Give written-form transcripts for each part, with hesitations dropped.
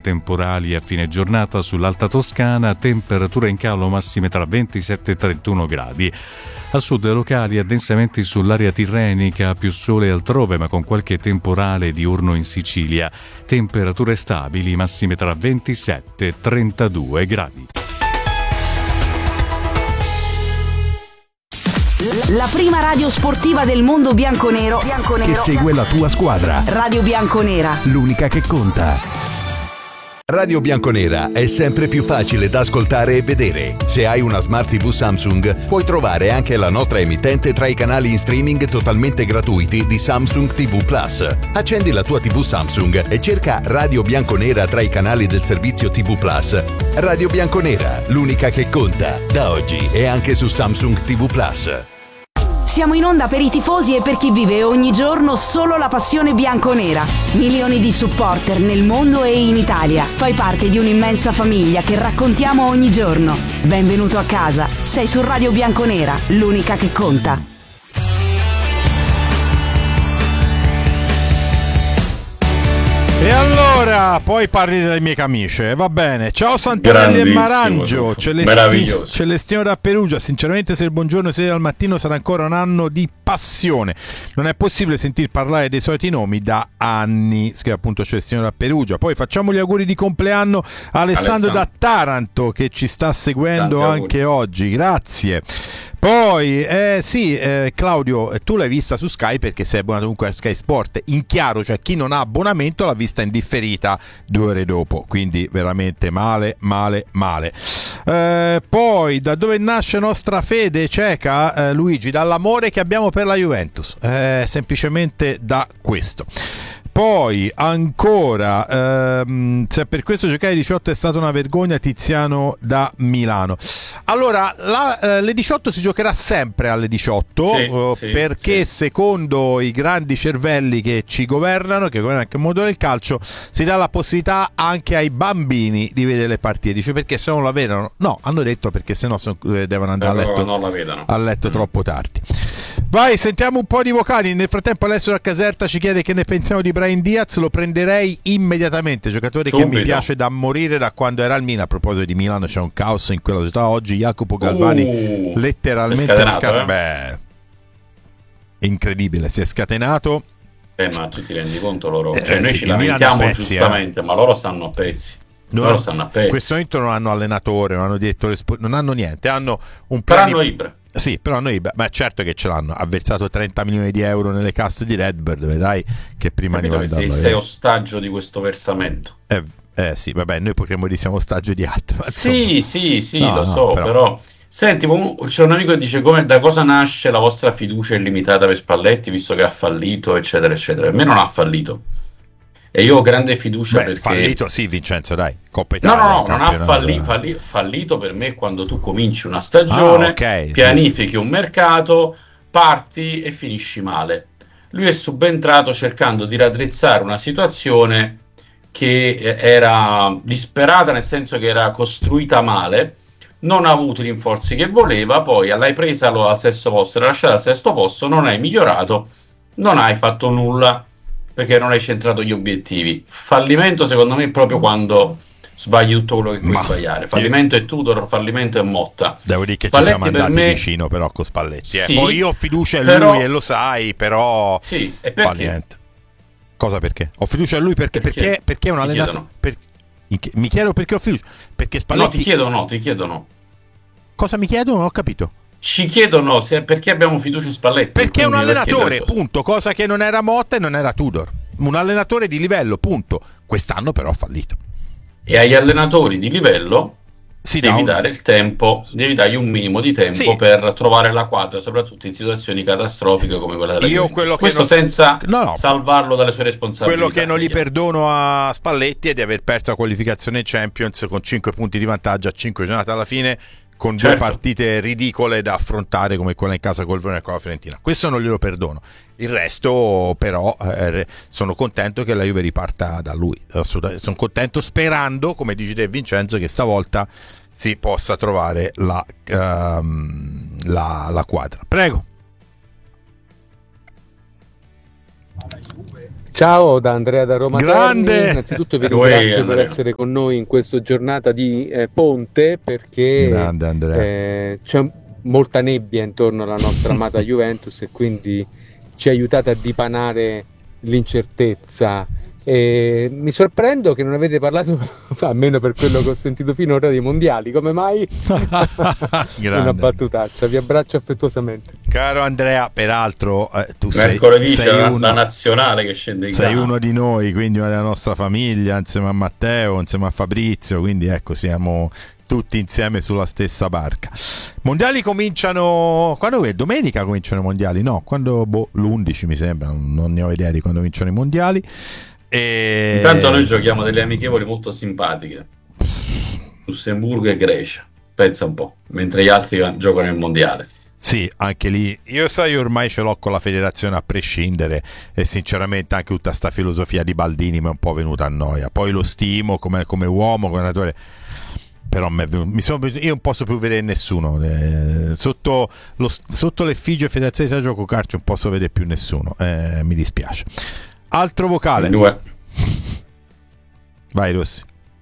temporali a fine giornata sull'Alta Toscana, temperature in calo massime tra 27 e 31 gradi. A sud locali addensamenti sull'area tirrenica, più sole altrove ma con qualche temporale diurno in Sicilia. Temperature stabili, massime tra 27 e 32 gradi. La prima radio sportiva del mondo bianconero che segue la tua squadra. Radio Bianconera, l'unica che conta. Radio Bianconera è sempre più facile da ascoltare e vedere. Se hai una Smart TV Samsung, puoi trovare anche la nostra emittente tra i canali in streaming totalmente gratuiti di Samsung TV Plus. Accendi la tua TV Samsung e cerca Radio Bianconera tra i canali del servizio TV Plus. Radio Bianconera, l'unica che conta. Da oggi è anche su Samsung TV Plus. Siamo in onda per i tifosi e per chi vive ogni giorno solo la passione bianconera. Milioni di supporter nel mondo e in Italia. Fai parte di un'immensa famiglia che raccontiamo ogni giorno. Benvenuto a casa. Sei su Radio Bianconera, l'unica che conta. E allora, poi parli delle mie camicie, va bene. Ciao Santarelli e Marangio, Celestino da Perugia. Sinceramente, se il buongiorno si vede al mattino sarà ancora un anno di passione. Non è possibile sentir parlare dei soliti nomi da anni, scrive appunto Celestino da Perugia. Poi facciamo gli auguri di compleanno a Alessandro da Taranto, che ci sta seguendo anche oggi, grazie. Poi Claudio, tu l'hai vista su Sky perché sei abbonato comunque a Sky Sport in chiaro, cioè chi non ha abbonamento l'ha vista in differita 2 ore dopo, quindi veramente male. Poi da dove nasce nostra fede cieca, Luigi? Dall'amore che abbiamo per la Juventus, semplicemente da questo. Poi ancora, se per questo giocare 18 è stata una vergogna, Tiziano da Milano. Allora, le 18 si giocherà sempre alle 18 perché secondo i grandi cervelli che ci governano, che governano anche il mondo del calcio, si dà la possibilità anche ai bambini di vedere le partite. Dice perché se non la vedono? No, hanno detto perché se no devono andare a letto troppo tardi. Vai, sentiamo un po' di vocali. Nel frattempo Alessio da Caserta ci chiede che ne pensiamo di Brahim Diaz. Lo prenderei immediatamente, giocatore che mi piace da morire da quando era al Milan. A proposito di Milano, c'è un caos in quella società oggi. Jacopo Galvani letteralmente è incredibile, si è scatenato. Ma tu ti rendi conto loro? Noi ci lamentiamo giustamente, ma loro stanno a pezzi. Loro stanno a pezzi. In questo momento non hanno allenatore, non hanno direttore, non hanno niente, hanno un piano Ibra. Sì, però noi, ma certo che ce l'hanno. Ha versato 30 milioni di euro nelle casse di Redbird, vedrai che prima di mandarlo. Sei ostaggio di questo versamento. Sì, vabbè, noi potremmo dire siamo ostaggio di altro. Sì, lo so, però senti, c'è un amico che dice da cosa nasce la vostra fiducia illimitata per Spalletti, visto che ha fallito, eccetera, eccetera. Per me non ha fallito. E io ho grande fiducia perché... fallito sì, Vincenzo, dai, Coppa Italia. No, non ha fallito per me quando tu cominci una stagione, pianifichi un mercato, parti e finisci male. Lui è subentrato cercando di raddrizzare una situazione che era disperata, nel senso che era costruita male, non ha avuto i rinforzi che voleva, poi l'hai presa al sesto posto, l'hai lasciata al sesto posto, non hai migliorato, non hai fatto nulla, perché non hai centrato gli obiettivi. Fallimento secondo me è proprio quando sbagli tutto quello che puoi sbagliare. Fallimento è Tudor, fallimento è Motta. Devo dire che Spalletti ci siamo andati vicino però con Spalletti. Sì, poi io ho fiducia in lui e lo sai, però sì, e perché? Niente. Cosa perché? Ho fiducia in lui perché è un allenatore. Mi chiedo perché ho fiducia. Perché Spalletti... ti chiedono. Cosa mi chiedono? Non ho capito. Ci chiedono perché abbiamo fiducia in Spalletti. Perché è un allenatore, punto. Cosa che non era Motta e non era Tudor. Un allenatore di livello, punto. Quest'anno però ha fallito. E agli allenatori di livello devi dare il tempo, devi dargli un minimo di tempo per trovare la quadra, soprattutto in situazioni catastrofiche come quella della Juventus. Questo senza salvarlo dalle sue responsabilità. Quello che non gli perdono a Spalletti è di aver perso la qualificazione Champions con 5 punti di vantaggio a 5 giornate alla fine, con 2 partite ridicole da affrontare come quella in casa col Verona e con la Fiorentina. Questo non glielo perdono. Il resto però sono contento che la Juve riparta da lui. Sono contento, sperando, come dici te Vincenzo, che stavolta si possa trovare la quadra. Prego. Ciao da Andrea da Roma. Grande! Innanzitutto vi ringrazio per essere con noi in questa giornata di ponte, perché c'è molta nebbia intorno alla nostra amata Juventus e quindi ci aiutate a dipanare l'incertezza. E mi sorprendo che non avete parlato, almeno per quello che ho sentito finora, dei mondiali. Come mai? Una battutaccia. Vi abbraccio affettuosamente. Caro Andrea, peraltro tu mercoledì c'è la nazionale che scende in sei campo. uno di noi, quindi una della nostra famiglia, insieme a Matteo, insieme a Fabrizio, quindi ecco, siamo tutti insieme sulla stessa barca. Mondiali cominciano quando? Domenica cominciano i mondiali? No, quando l'11 mi sembra, non ne ho idea di quando cominciano i mondiali. Intanto noi giochiamo delle amichevoli molto simpatiche, Lussemburgo e Grecia, pensa un po', mentre gli altri giocano il mondiale. Sì, anche lì io ormai ce l'ho con la federazione a prescindere, e sinceramente anche tutta sta filosofia di Baldini mi è un po' venuta a noia. Poi lo stimo come uomo, come allenatore, però io non posso più vedere nessuno sotto l'effigie Federazione di Gioco Calcio, non posso vedere più nessuno, mi dispiace. Altro vocale. Vai Rossi.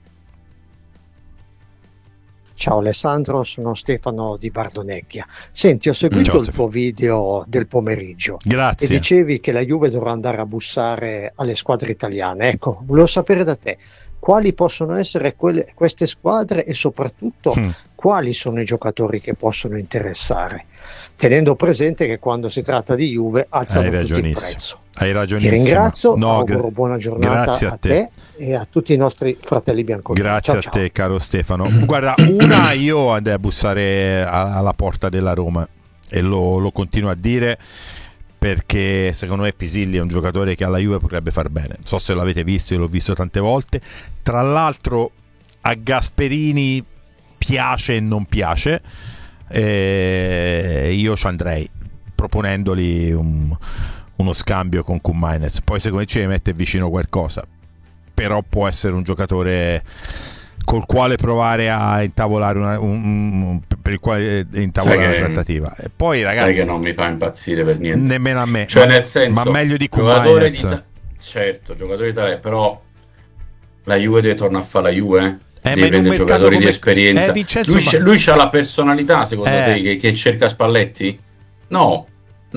Ciao Alessandro, sono Stefano di Bardonecchia. Senti, ho seguito il tuo video del pomeriggio. Grazie. E dicevi che la Juve dovrà andare a bussare alle squadre italiane. Ecco, volevo sapere da te quali possono essere queste squadre e soprattutto quali sono i giocatori che possono interessare, tenendo presente che quando si tratta di Juve alzano tutti il prezzo. Hai ragionissimo. Ti ringrazio, auguro buona giornata a te e a tutti i nostri fratelli bianconeri. Grazie ciao, a te, caro Stefano. Guarda, io andai a bussare alla porta della Roma e lo continuo a dire, perché secondo me Pisilli è un giocatore che alla Juve potrebbe far bene. Non so se l'avete visto, io l'ho visto tante volte. Tra l'altro a Gasperini piace e non piace, io ci andrei proponendogli uno scambio con Koeman. Poi secondo me ci deve mettere vicino qualcosa, però può essere un giocatore col quale provare a intavolare per il quale intavolare una trattativa. E poi ragazzi, sai che non mi fa impazzire per niente, nemmeno a me, cioè, nel senso, ma meglio di giocatore certo, giocatore d'Italia, però la Juve deve tornare a fare la Juve, deve prendere giocatori di esperienza. Vincenzo, lui c'ha la personalità, secondo te, che cerca Spalletti? No.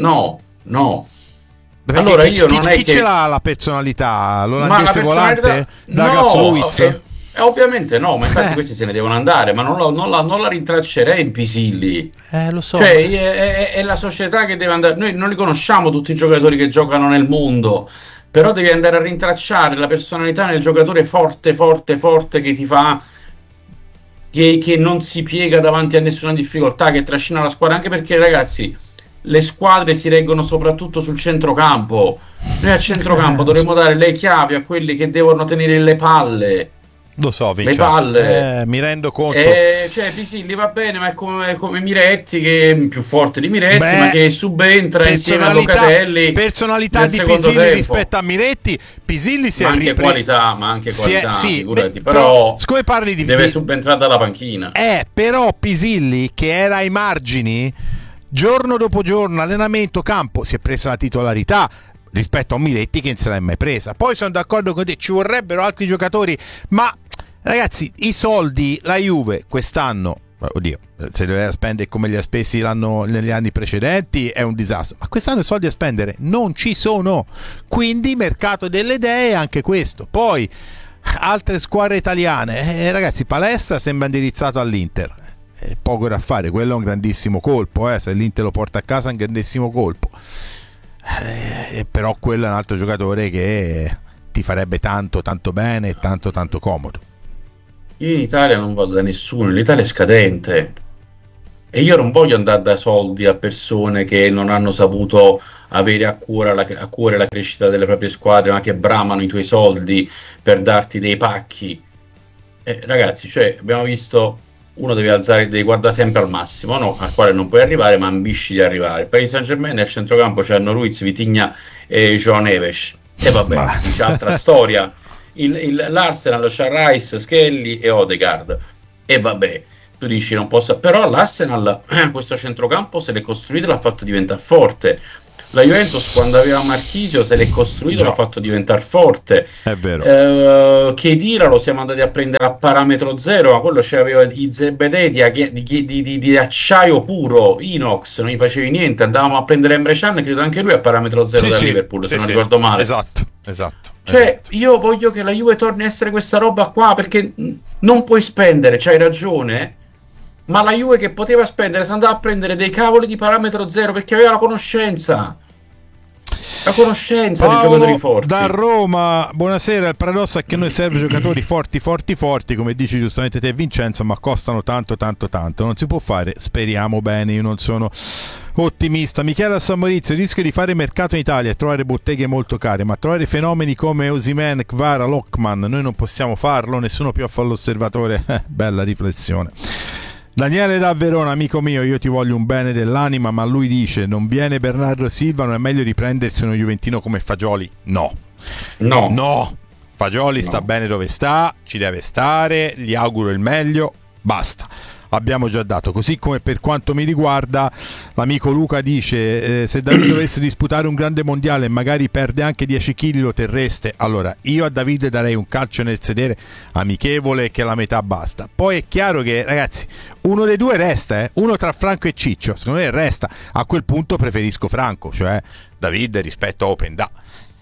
Perché allora io non è chi che ce l'ha la personalità? L'olandese volante? Douglas Luiz? Ovviamente no, ma infatti questi se ne devono andare, ma non la rintraccerei in Pisilli. Lo so. Cioè è la società che deve andare. Noi non li conosciamo tutti i giocatori che giocano nel mondo, però devi andare a rintracciare la personalità nel giocatore forte che ti fa, che non si piega davanti a nessuna difficoltà, che trascina la squadra, anche perché ragazzi le squadre si reggono soprattutto sul centrocampo. Noi a centrocampo dovremmo dare le chiavi a quelli che devono tenere le palle. Lo so, Vincenzo, le palle. Mi rendo conto. Cioè Pisilli va bene, ma è come Miretti, che è più forte di Miretti, ma che subentra insieme a Locatelli. Personalità di Pisilli rispetto a Miretti. Pisilli si è qualità, ma anche qualità, figurati, però siccome parli di deve subentrare dalla panchina. Però Pisilli, che era ai margini, giorno dopo giorno, allenamento, campo, si è presa la titolarità rispetto a un Miretti che non se l'è mai presa. Poi sono d'accordo con te, ci vorrebbero altri giocatori, ma ragazzi, i soldi, la Juve quest'anno, oddio, se deve spendere come li ha spesi negli anni precedenti è un disastro, ma quest'anno i soldi a spendere non ci sono, quindi mercato delle idee, anche questo. Poi altre squadre italiane, ragazzi, Palestra sembra indirizzato all'Inter, poco da fare, quello è un grandissimo colpo, se l'Inter lo porta a casa è un grandissimo colpo, però quello è un altro giocatore che ti farebbe tanto bene e tanto comodo. Io in Italia non vado da nessuno, l'Italia è scadente e io non voglio andare da soldi a persone che non hanno saputo avere a cuore la crescita delle proprie squadre, ma che bramano i tuoi soldi per darti dei pacchi. Ragazzi, cioè, abbiamo visto, uno devi guardare sempre al massimo, no? Al quale non puoi arrivare, ma ambisci di arrivare. Il Paris Saint-Germain nel centrocampo c'hanno Ruiz, Vitinha e João Neves, e vabbè, c'è altra storia. L'Arsenal c'ha Rice, Skelly e Odegaard, e vabbè, tu dici non posso, però l'Arsenal questo centrocampo se l'è costruito, l'ha fatto diventare forte. La Juventus quando aveva Marchisio se l'è costruito, l'ha fatto diventare forte. È vero. Khedira lo siamo andati a prendere a parametro zero, ma quello c'aveva i zebedei di acciaio puro, inox, non gli facevi niente. Andavamo a prendere Emre Can, credo anche lui a parametro zero da Liverpool, se non ricordo male. Esatto. Cioè, io voglio che la Juve torni a essere questa roba qua, perché non puoi spendere, c'hai ragione, ma la Juve che poteva spendere si andava a prendere dei cavoli di parametro zero perché aveva la conoscenza dei giocatori forti. Da Roma, buonasera. Il paradosso è che noi serve giocatori forti, come dici giustamente te Vincenzo, ma costano tanto, non si può fare. Speriamo bene, io non sono ottimista. Michele a San Maurizio: il rischio di fare mercato in Italia e trovare botteghe molto care, ma trovare fenomeni come Osimhen, Kvara, Lockman noi non possiamo farlo, nessuno più fa l'osservatore. Bella riflessione. Daniele da Verona: amico mio, io ti voglio un bene dell'anima, ma lui dice non viene Bernardo Silva, non è meglio riprendersi uno juventino come Fagioli? No, Fagioli sta bene dove sta, ci deve stare, gli auguro il meglio, basta. Abbiamo già dato. Così come per quanto mi riguarda, l'amico Luca dice se Davide dovesse disputare un grande mondiale e magari perde anche 10 kg, lo terreste? Allora, io a Davide darei un calcio nel sedere amichevole, che la metà basta. Poi è chiaro che, ragazzi, uno dei due resta, uno tra Franco e Ciccio, secondo me resta. A quel punto preferisco Franco, cioè Davide rispetto a Open Da.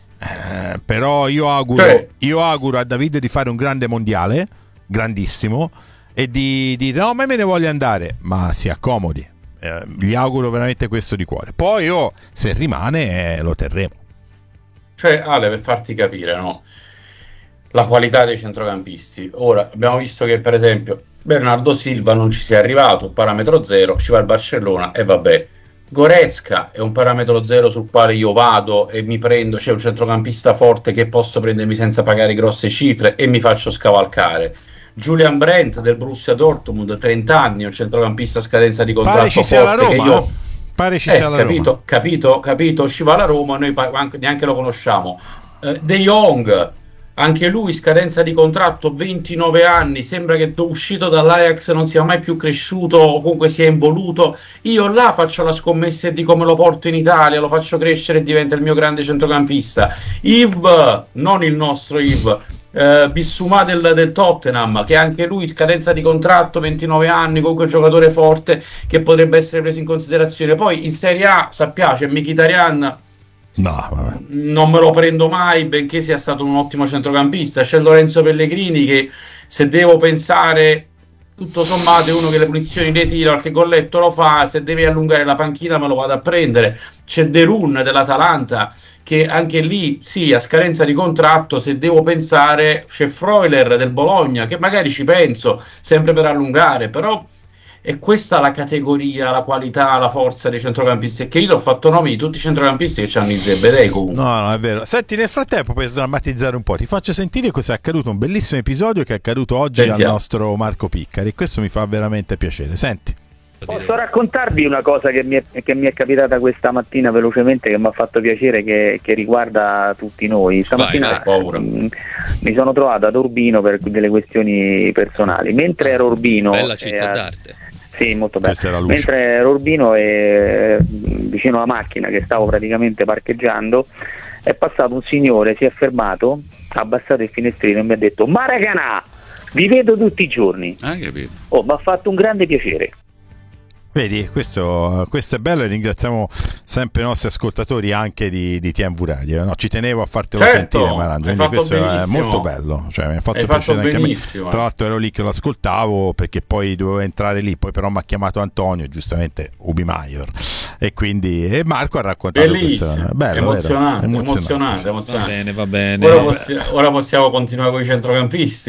Però io auguro a Davide di fare un grande mondiale, grandissimo, e di dire no, ma me ne voglio andare, ma si accomodi. Gli auguro veramente questo di cuore. Poi se rimane lo terremo. Cioè, Ale, per farti capire, no, la qualità dei centrocampisti. Ora abbiamo visto che per esempio Bernardo Silva non ci sia arrivato, parametro zero, ci va il Barcellona e vabbè. Goretzka è un parametro zero sul quale io vado e mi prendo, c'è un centrocampista forte che posso prendermi senza pagare grosse cifre e mi faccio scavalcare. Julian Brandt del Borussia Dortmund, 30 anni, un centrocampista a scadenza di contratto forte, pare ci sia la Roma. Capito, ci va la Roma, noi neanche lo conosciamo. De Jong, anche lui scadenza di contratto, 29 anni, sembra che uscito dall'Ajax non sia mai più cresciuto o comunque sia involuto. Io là faccio la scommessa di come lo porto in Italia, lo faccio crescere e diventa il mio grande centrocampista. Yves, non il nostro Yves, Bissouma del Tottenham, che anche lui scadenza di contratto, 29 anni, comunque un giocatore forte che potrebbe essere preso in considerazione. Poi in Serie A sappiamo c'è Mkhitaryan, non me lo prendo mai, benché sia stato un ottimo centrocampista. C'è Lorenzo Pellegrini che, se devo pensare, tutto sommato è uno che le punizioni le tira, qualche golletto lo fa, se deve allungare la panchina me lo vado a prendere. C'è De Roon dell'Atalanta, che anche lì sì, a scadenza di contratto, se devo pensare, c'è Freuler del Bologna, che magari ci penso, sempre per allungare, però è questa la categoria, la qualità, la forza dei centrocampisti, che io ho fatto nomi di tutti i centrocampisti che hanno i zebedei comunque. No, è vero. Senti, nel frattempo, per sdrammatizzare un po', ti faccio sentire cosa è accaduto, un bellissimo episodio che è accaduto oggi al nostro Marco Piccari, e questo mi fa veramente piacere. Senti. Posso raccontarvi una cosa che mi è capitata questa mattina velocemente, che mi ha fatto piacere, che riguarda tutti noi. Stamattina mi sono trovato ad Urbino per delle questioni personali. Mentre ero a Urbino, bella città d'arte. Sì, molto bello. Mentre ero a Urbino vicino alla macchina che stavo praticamente parcheggiando, è passato un signore, si è fermato, ha abbassato il finestrino e mi ha detto: "Ma raganà, vi vedo tutti i giorni". Capito. Mi ha fatto un grande piacere. Vedi, questo è bello, e ringraziamo sempre i nostri ascoltatori anche di TMV Radio. No, ci tenevo a fartelo sentire, Marangio, quindi questo benissimo. È molto bello, cioè, mi ha fatto piacere anche a me. Tra l'altro ero lì che lo ascoltavo, perché poi dovevo entrare lì, poi però mi ha chiamato Antonio, giustamente Ubi Maior, e quindi Marco ha raccontato questo. Bello, emozionante. Va bene. Ora possiamo continuare con i centrocampisti.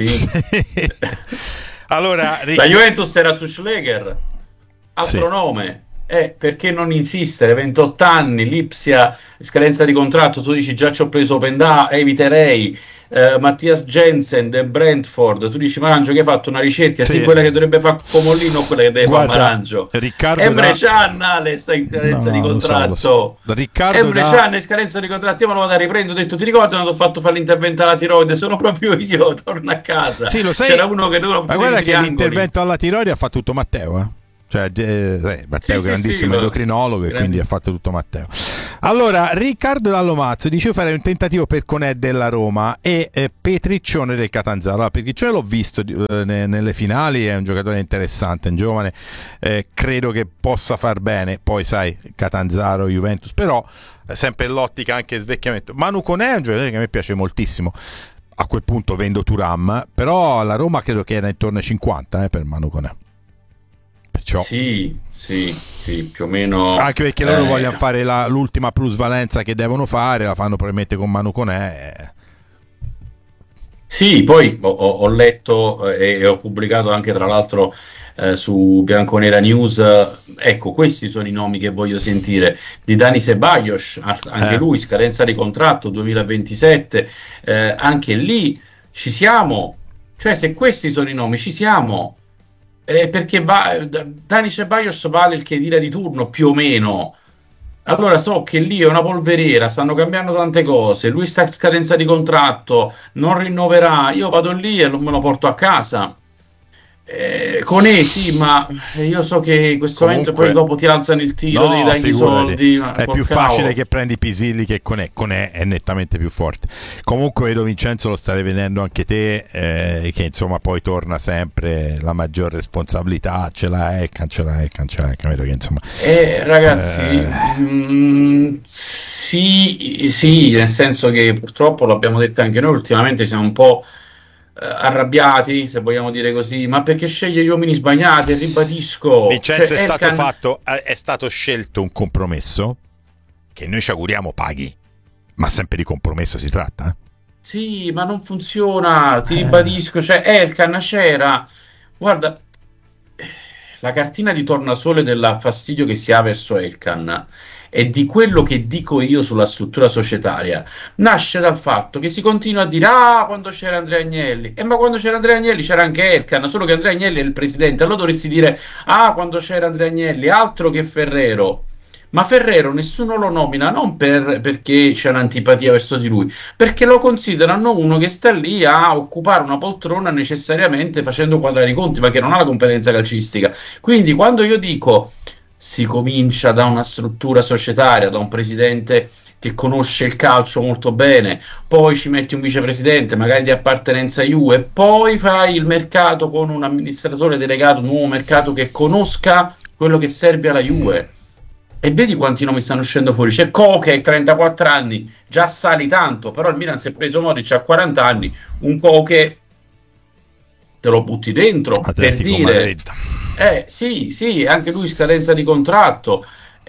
Allora, la Juventus era su Schleger. Altro nome, perché non insistere? 28 anni, Lipsia, scadenza di contratto, tu dici già ci ho preso Open Da, eviterei. Mattias Jensen del Brentford, tu dici Marangio che hai fatto una ricerca, sì, quella che dovrebbe fare Comollino o quella che deve fare Marangio? Emre Can sta in scadenza di contratto. Emre Can in scadenza di contratto, io me lo vado a riprendere, ho detto ti ricordi quando ho fatto fare l'intervento alla tiroide? Sono proprio io, torno a casa. Sì, lo sai, c'era uno che doveva, ma guarda che l'intervento alla tiroide ha fatto tutto Matteo, Matteo grandissimo endocrinologo, e quindi ha fatto tutto Matteo. Allora, Riccardo Dall'Omazzo dice: io farei un tentativo per Conè della Roma e Petriccione del Catanzaro. Allora, Petriccione l'ho visto nelle finali, è un giocatore interessante, un giovane, credo che possa far bene. Poi sai, Catanzaro, Juventus, però sempre l'ottica anche svecchiamento. Manu Conè è un giocatore che a me piace moltissimo. A quel punto vendo Thuram, però la Roma credo che era intorno ai 50 per Manu Conè. Perciò sì, più o meno. Anche perché loro vogliono fare l'ultima plusvalenza che devono fare, la fanno probabilmente con Manu Conè. Sì, poi ho letto e ho pubblicato anche tra l'altro su Bianconera News, ecco, questi sono i nomi che voglio sentire, di Dani Ceballos, anche lui scadenza di contratto 2027, anche lì ci siamo, cioè se questi sono i nomi ci siamo. Perché Dani Ceballos vale il Khedira di turno più o meno, allora so che lì è una polveriera, stanno cambiando tante cose, lui sta a scadenza di contratto, non rinnoverà, io vado lì e non me lo porto a casa. Conè sì, ma io so che in questo momento poi dopo ti alzano il tiro, devi dare i soldi, è più facile che prendi Pisilli che Conè è nettamente più forte. Comunque vedo, Vincenzo, lo stai vedendo anche te, che insomma poi torna sempre la maggior responsabilità, ce l'ha Elkan, vedo che insomma ragazzi sì, nel senso che purtroppo l'abbiamo detto anche noi, ultimamente siamo un po' arrabbiati, se vogliamo dire così, ma perché sceglie gli uomini sbagliati, ribadisco. Vincenzo, è stato scelto un compromesso che noi ci auguriamo paghi, ma sempre di compromesso si tratta. Sì, ma non funziona, ti ribadisco, cioè Elkan c'era, guarda, la cartina di tornasole del fastidio che si ha verso Elkan e di quello che dico io sulla struttura societaria nasce dal fatto che si continua a dire quando c'era Andrea Agnelli, ma quando c'era Andrea Agnelli c'era anche Elkan, solo che Andrea Agnelli è il presidente, allora dovresti dire quando c'era Andrea Agnelli, altro che Ferrero. Ma Ferrero nessuno lo nomina non perché c'è un'antipatia verso di lui, perché lo considerano uno che sta lì a occupare una poltrona necessariamente facendo quadrare i conti, ma che non ha la competenza calcistica. Quindi quando io dico si comincia da una struttura societaria, da un presidente che conosce il calcio molto bene, poi ci metti un vicepresidente magari di appartenenza Juve, poi fai il mercato con un amministratore delegato, un nuovo mercato che conosca quello che serve alla Juve, e vedi quanti nomi stanno uscendo fuori. C'è Koke a 34 anni, già sali tanto, però il Milan si è preso Modric a 40 anni, un Koke te lo butti dentro, Atletico per dire Madrid. Sì, anche lui scadenza di contratto,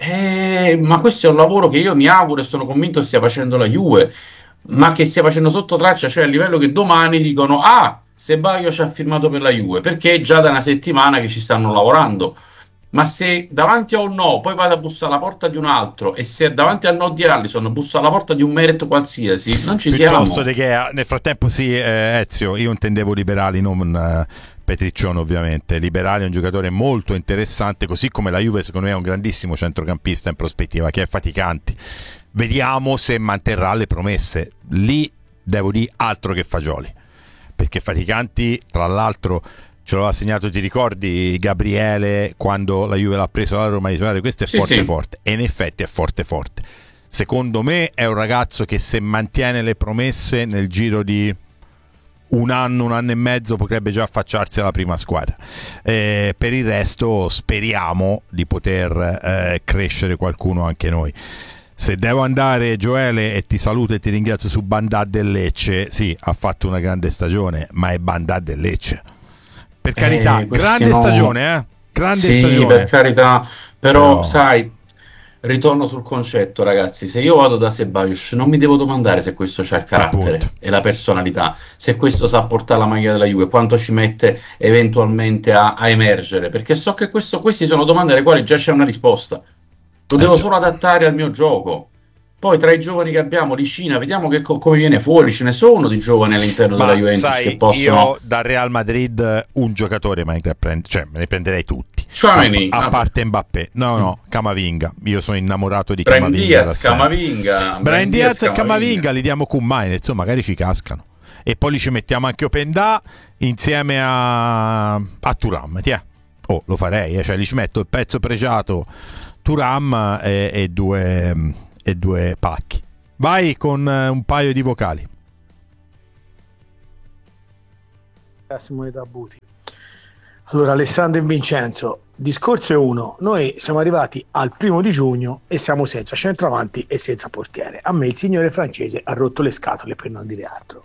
ma questo è un lavoro che io mi auguro e sono convinto stia facendo la Juve, ma che stia facendo sotto traccia, cioè a livello che domani dicono Ceballos ha firmato per la Juve, perché è già da una settimana che ci stanno lavorando. Ma se davanti a un no poi vado a bussare alla porta di un altro, e se davanti al no di Alisson busso alla porta di un Meret qualsiasi, non ci siamo. Piuttosto di che nel frattempo Ezio, io intendevo Liberali, non Petriccione ovviamente. Liberali è un giocatore molto interessante, così come la Juve secondo me è un grandissimo centrocampista in prospettiva, che è Faticanti. Vediamo se manterrà le promesse, lì devo dire altro che fagioli, perché Faticanti tra l'altro ce l'ho assegnato, ti ricordi Gabriele quando la Juve l'ha preso la Roma, questo è forte, e in effetti è forte. Secondo me è un ragazzo che se mantiene le promesse nel giro di un anno e mezzo potrebbe già affacciarsi alla prima squadra. Per il resto speriamo di poter crescere qualcuno anche noi. Se devo andare, Gioele, e ti saluto e ti ringrazio, su Bandà del Lecce, sì, ha fatto una grande stagione, ma è Bandà del Lecce. Per carità, grande stagione, grande stagione. Per carità, però sai, ritorno sul concetto, ragazzi, se io vado da Ceballos non mi devo domandare se questo c'ha il carattere e la personalità, se questo sa portare la maglia della Juve, quanto ci mette eventualmente a emergere, perché so che questi sono domande alle quali già c'è una risposta, lo devo solo adattare al mio gioco. Poi tra i giovani che abbiamo, Licina, vediamo che come viene fuori, ce ne sono di giovani all'interno della Juventus, sai, che possono... Io dal Real Madrid un giocatore me ne prenderei tutti, a parte Mbappé, no, Camavinga, io sono innamorato di Camavinga. Brahim Diaz e Camavinga li diamo con mai, insomma magari ci cascano, e poi li ci mettiamo anche Openda insieme a Thuram, lo farei, cioè li ci metto il pezzo pregiato Thuram e e 2 pacchi. Vai con un paio di vocali. Simone da Buti. Allora, Alessandro e Vincenzo, discorso è uno: noi siamo arrivati al 1 giugno e siamo senza centravanti e senza portiere. A me il signore francese ha rotto le scatole, per non dire altro.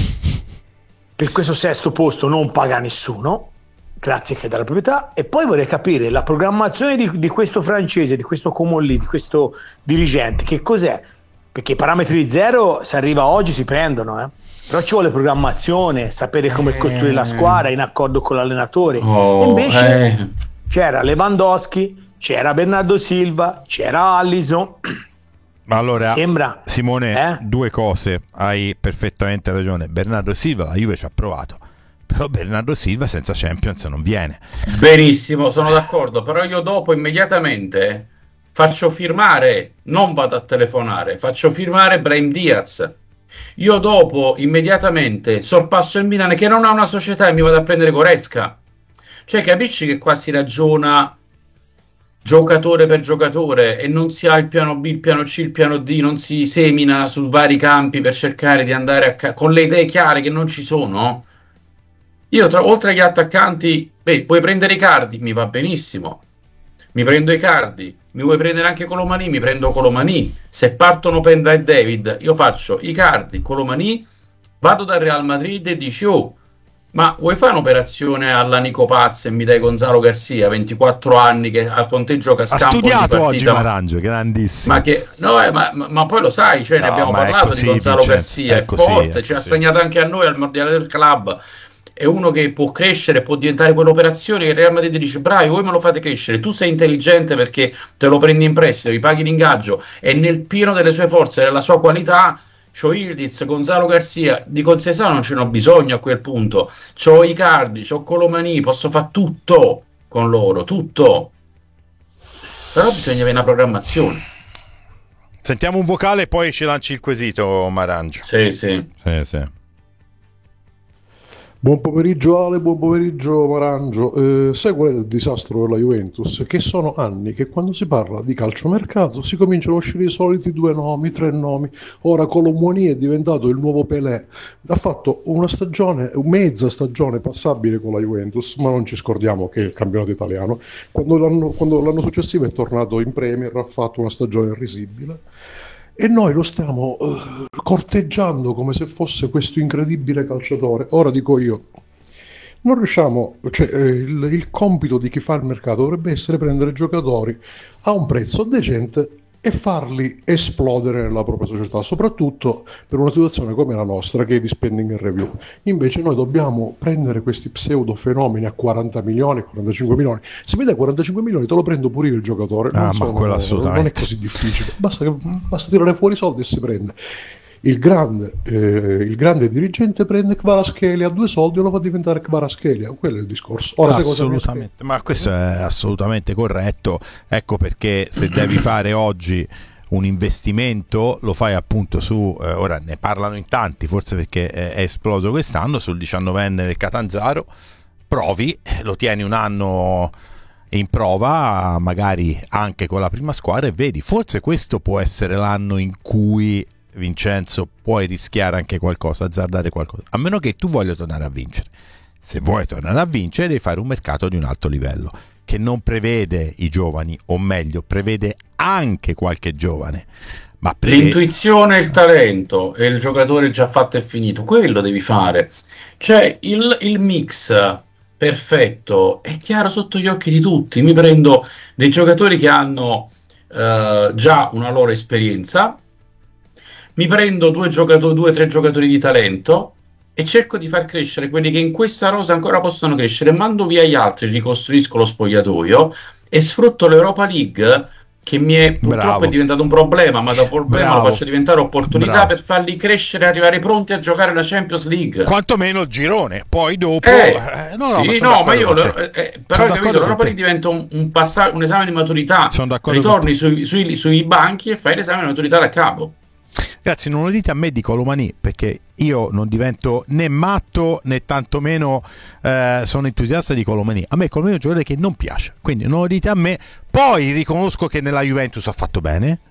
Per questo 6° posto non paga nessuno, grazie che dalla proprietà. E poi vorrei capire la programmazione di questo francese, di questo Comolli, di questo dirigente, che cos'è? Perché i parametri di zero, se arriva oggi, si prendono, però ci vuole programmazione, sapere come costruire la squadra in accordo con l'allenatore. E invece c'era Lewandowski, c'era Bernardo Silva, c'era Alisson. Ma allora, sembra, Simone, 2 cose, hai perfettamente ragione. Bernardo Silva, la Juve ci ha provato, però Bernardo Silva senza Champions non viene. Benissimo, sono d'accordo, però io dopo immediatamente faccio firmare, non vado a telefonare, faccio firmare Brahim Diaz. Io dopo immediatamente sorpasso il Milan che non ha una società e mi vado a prendere Goretzka. Cioè, capisci che qua si ragiona giocatore per giocatore e non si ha il piano B, il piano C, il piano D, non si semina su vari campi per cercare di andare con le idee chiare che non ci sono. Io oltre agli attaccanti, puoi prendere Icardi, mi va benissimo, mi prendo Icardi. Mi vuoi prendere anche Colomani? Mi prendo Colomani. Se partono Penda e David, io faccio Icardi, Colomani, vado dal Real Madrid e dici: oh, ma vuoi fare un'operazione alla Nico Paz e mi dai Gonzalo Garcia, 24 anni, che a Fonteggio Cascampo ha studiato oggi Marangio, grandissimo. Ma poi lo sai, cioè, ne abbiamo parlato così, di Gonzalo Garcia, è forte, ci ha segnato anche a noi al Mondiale del Club. È uno che può crescere, può diventare quell'operazione che il Real Madrid dice: bravi, voi me lo fate crescere, tu sei intelligente perché te lo prendi in prestito, gli paghi l'ingaggio, e nel pieno delle sue forze, della sua qualità, c'ho Ildiz, Gonzalo Garcia, di Concesano non ce n'ho bisogno a quel punto, c'ho Icardi, c'ho Colomani, posso fare tutto con loro, tutto, però bisogna avere una programmazione. Sentiamo un vocale e poi ci lanci il quesito, Marangio. Sì. Buon pomeriggio Ale, buon pomeriggio Marangio. Sai qual è il disastro della Juventus? Che sono anni che quando si parla di calciomercato si cominciano a uscire i soliti 2 nomi, 3 nomi. Ora Colomoni è diventato il nuovo Pelé. Ha fatto una stagione, mezza stagione passabile con la Juventus, ma non ci scordiamo che è il campionato italiano. Quando l'anno successivo è tornato in Premier ha fatto una stagione risibile. E noi lo stiamo corteggiando come se fosse questo incredibile calciatore. Ora dico io, non riusciamo, il compito di chi fa il mercato dovrebbe essere prendere giocatori a un prezzo decente e farli esplodere nella propria società, soprattutto per una situazione come la nostra che è di spending and review. Invece noi dobbiamo prendere questi pseudo fenomeni a 40 milioni, 45 milioni. Se mi dai 45 milioni te lo prendo pure io il giocatore. Ma quello assolutamente non è così difficile, basta tirare fuori i soldi e si prende. Il grande dirigente prende Kvaratskhelia a 2 soldi e lo fa diventare Kvaratskhelia, quello è il discorso. Ora, assolutamente, ma questo è assolutamente corretto. Ecco perché se devi fare oggi un investimento lo fai appunto su, ora ne parlano in tanti, forse perché è esploso quest'anno, sul 19enne del Catanzaro. Provi, lo tieni un anno in prova, magari anche con la prima squadra, e vedi, forse questo può essere l'anno in cui, Vincenzo, puoi rischiare anche qualcosa, azzardare qualcosa, a meno che tu voglia tornare a vincere. Se vuoi tornare a vincere devi fare un mercato di un alto livello che non prevede i giovani, o meglio prevede anche qualche giovane, ma l'intuizione, il talento e il giocatore già fatto e finito, quello devi fare. Cioè il mix perfetto è chiaro sotto gli occhi di tutti. Mi prendo dei giocatori che hanno già una loro esperienza, mi prendo 2 o 3 giocatori di talento e cerco di far crescere quelli che in questa rosa ancora possono crescere, mando via gli altri, ricostruisco lo spogliatoio e sfrutto l'Europa League, che purtroppo è diventato un problema, ma da problema lo faccio diventare opportunità per farli crescere e arrivare pronti a giocare la Champions League, quantomeno il girone, poi dopo però capito, l'Europa League diventa un esame di maturità, ritorni sui banchi e fai l'esame di maturità da capo. Ragazzi, non lo dite a me di Colomani, perché io non divento né matto né tantomeno sono entusiasta di Colomani. A me Colomani è un giocatore che non piace, quindi non lo dite a me. Poi riconosco che nella Juventus ha fatto bene,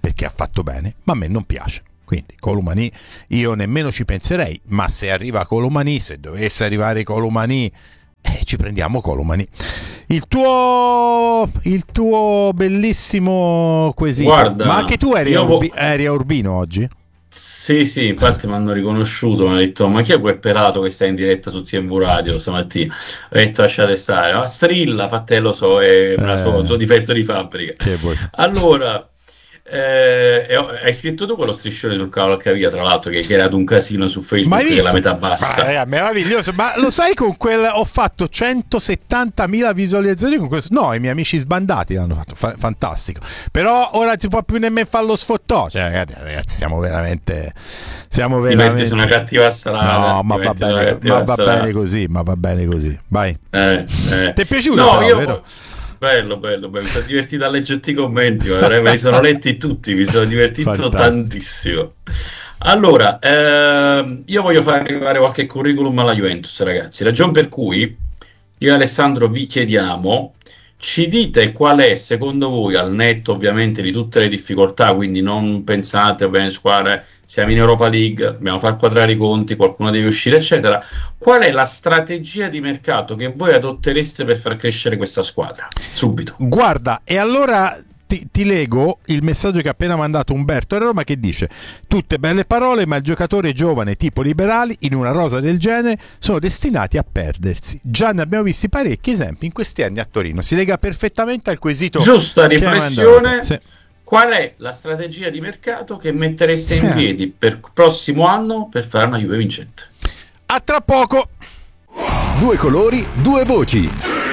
perché ha fatto bene, ma a me non piace. Quindi Colomani io nemmeno ci penserei, ma se arriva Colomani, se dovesse arrivare Colomani, ci prendiamo Colomani. Il tuo bellissimo quesito. Guarda, ma anche tu eri a Urbino oggi? Sì, infatti mi hanno riconosciuto, mi hanno detto: ma chi è quel pelato che sta in diretta su TMV Radio stamattina? Ho detto: lasciate stare, ma strilla, lo so, è un suo difetto di fabbrica. Allora, hai scritto tu quello striscione sul cavalcavia, tra l'altro, che era un casino su Facebook, che la metà basta. Meraviglioso, ma lo sai, con quel ho fatto 170.000 visualizzazioni con questo. No, i miei amici sbandati l'hanno fatto, fantastico. Però ora non si può più nemmeno farlo sfottò. Cioè, ragazzi, siamo veramente su una cattiva strada. No, ma va bene così, vai. Ti è piaciuto? No, però, vero? Bello, mi sono divertito a leggere i commenti, me li sono letti tutti, mi sono divertito tantissimo. Allora, io voglio far arrivare qualche curriculum alla Juventus, ragazzi, ragione per cui io e Alessandro vi chiediamo, ci dite qual è secondo voi, al netto ovviamente di tutte le difficoltà, quindi non pensate, bene squadra, siamo in Europa League, dobbiamo far quadrare i conti, qualcuno deve uscire eccetera, qual è la strategia di mercato che voi adottereste per far crescere questa squadra? Subito. Guarda, e allora ti leggo il messaggio che ha appena mandato Umberto da Roma, che dice: tutte belle parole, ma il giocatore giovane tipo Liberali in una rosa del genere sono destinati a perdersi. Già ne abbiamo visti parecchi esempi in questi anni a Torino. Si lega perfettamente al quesito. Giusta riflessione. Sì. Qual è la strategia di mercato che mettereste in piedi per il prossimo anno per fare una Juve vincente? A tra poco. 2 colori, 2 voci.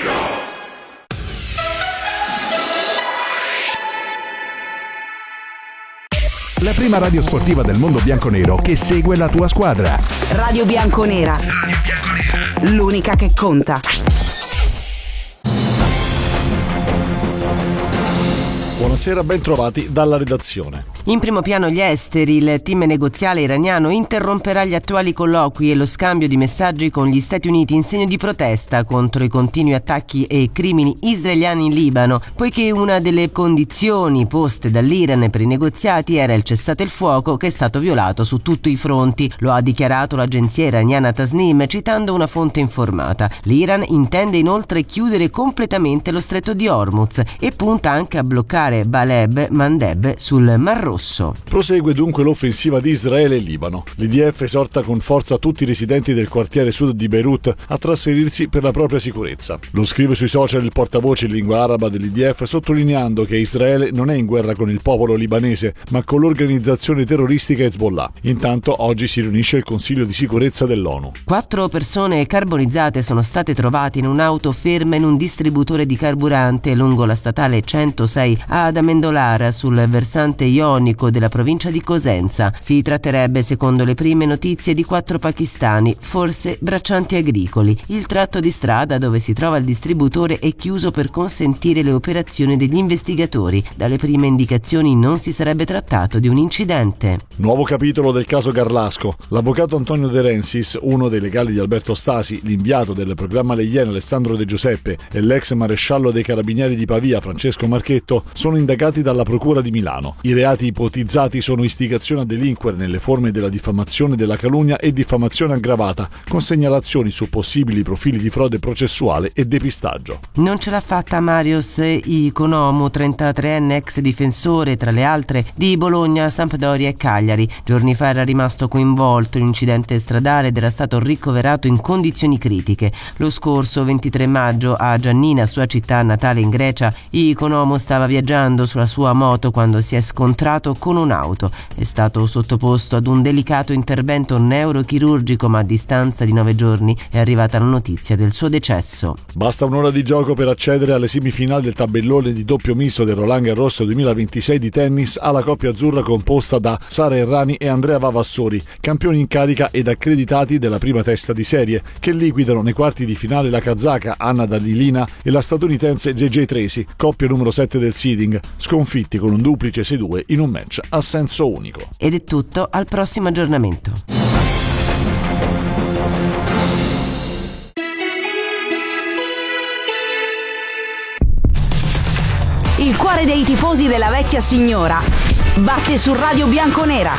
La prima radio sportiva del mondo bianconero che segue la tua squadra. Radio Bianconera. L'unica che conta. Buonasera, ben trovati dalla redazione. In primo piano gli esteri. Il team negoziale iraniano interromperà gli attuali colloqui e lo scambio di messaggi con gli Stati Uniti in segno di protesta contro i continui attacchi e crimini israeliani in Libano, poiché una delle condizioni poste dall'Iran per i negoziati era il cessate il fuoco, che è stato violato su tutti i fronti. Lo ha dichiarato l'agenzia iraniana Tasnim, citando una fonte informata. L'Iran intende inoltre chiudere completamente lo stretto di Hormuz e punta anche a bloccare Baleb Mandeb sul Mar Rosso. Prosegue dunque l'offensiva di Israele e Libano. L'IDF esorta con forza tutti i residenti del quartiere sud di Beirut a trasferirsi per la propria sicurezza. Lo scrive sui social il portavoce in lingua araba dell'IDF, sottolineando che Israele non è in guerra con il popolo libanese, ma con l'organizzazione terroristica Hezbollah. Intanto oggi si riunisce il Consiglio di sicurezza dell'ONU. 4 persone carbonizzate sono state trovate in un'auto ferma in un distributore di carburante lungo la statale 106 ad Amendolara, sul versante ionico della provincia di Cosenza. Si tratterebbe, secondo le prime notizie, di 4 pakistani, forse braccianti agricoli. Il tratto di strada dove si trova il distributore è chiuso per consentire le operazioni degli investigatori. Dalle prime indicazioni non si sarebbe trattato di un incidente. Nuovo capitolo del caso Garlasco. L'avvocato Antonio De Rensis, uno dei legali di Alberto Stasi, l'inviato del programma Le Iene Alessandro De Giuseppe e l'ex maresciallo dei carabinieri di Pavia Francesco Marchetto sono indagati dalla procura di Milano. I reati ipotizzati sono istigazione a delinquere nelle forme della diffamazione, della calunnia e diffamazione aggravata, con segnalazioni su possibili profili di frode processuale e depistaggio. Non ce l'ha fatta Marius Iconomo, 33enne ex difensore, tra le altre, di Bologna, Sampdoria e Cagliari. Giorni fa era rimasto coinvolto in un incidente stradale ed era stato ricoverato in condizioni critiche. Lo scorso 23 maggio a Giannina, sua città natale in Grecia, Iconomo stava viaggiando sulla sua moto quando si è scontrato con un'auto. È stato sottoposto ad un delicato intervento neurochirurgico, ma a distanza di 9 giorni è arrivata la notizia del suo decesso. Basta un'ora di gioco per accedere alle semifinali del tabellone di doppio misto del Roland Garros 2026 di tennis alla coppia azzurra composta da Sara Errani e Andrea Vavassori, campioni in carica ed accreditati della prima testa di serie, che liquidano nei quarti di finale la kazaka Anna Dalilina e la statunitense JJ Tracy, coppia numero 7 del seeding, sconfitti con un duplice 6-2 in un match a senso unico. Ed è tutto, al prossimo aggiornamento. Il cuore dei tifosi della vecchia signora batte su Radio Bianconera.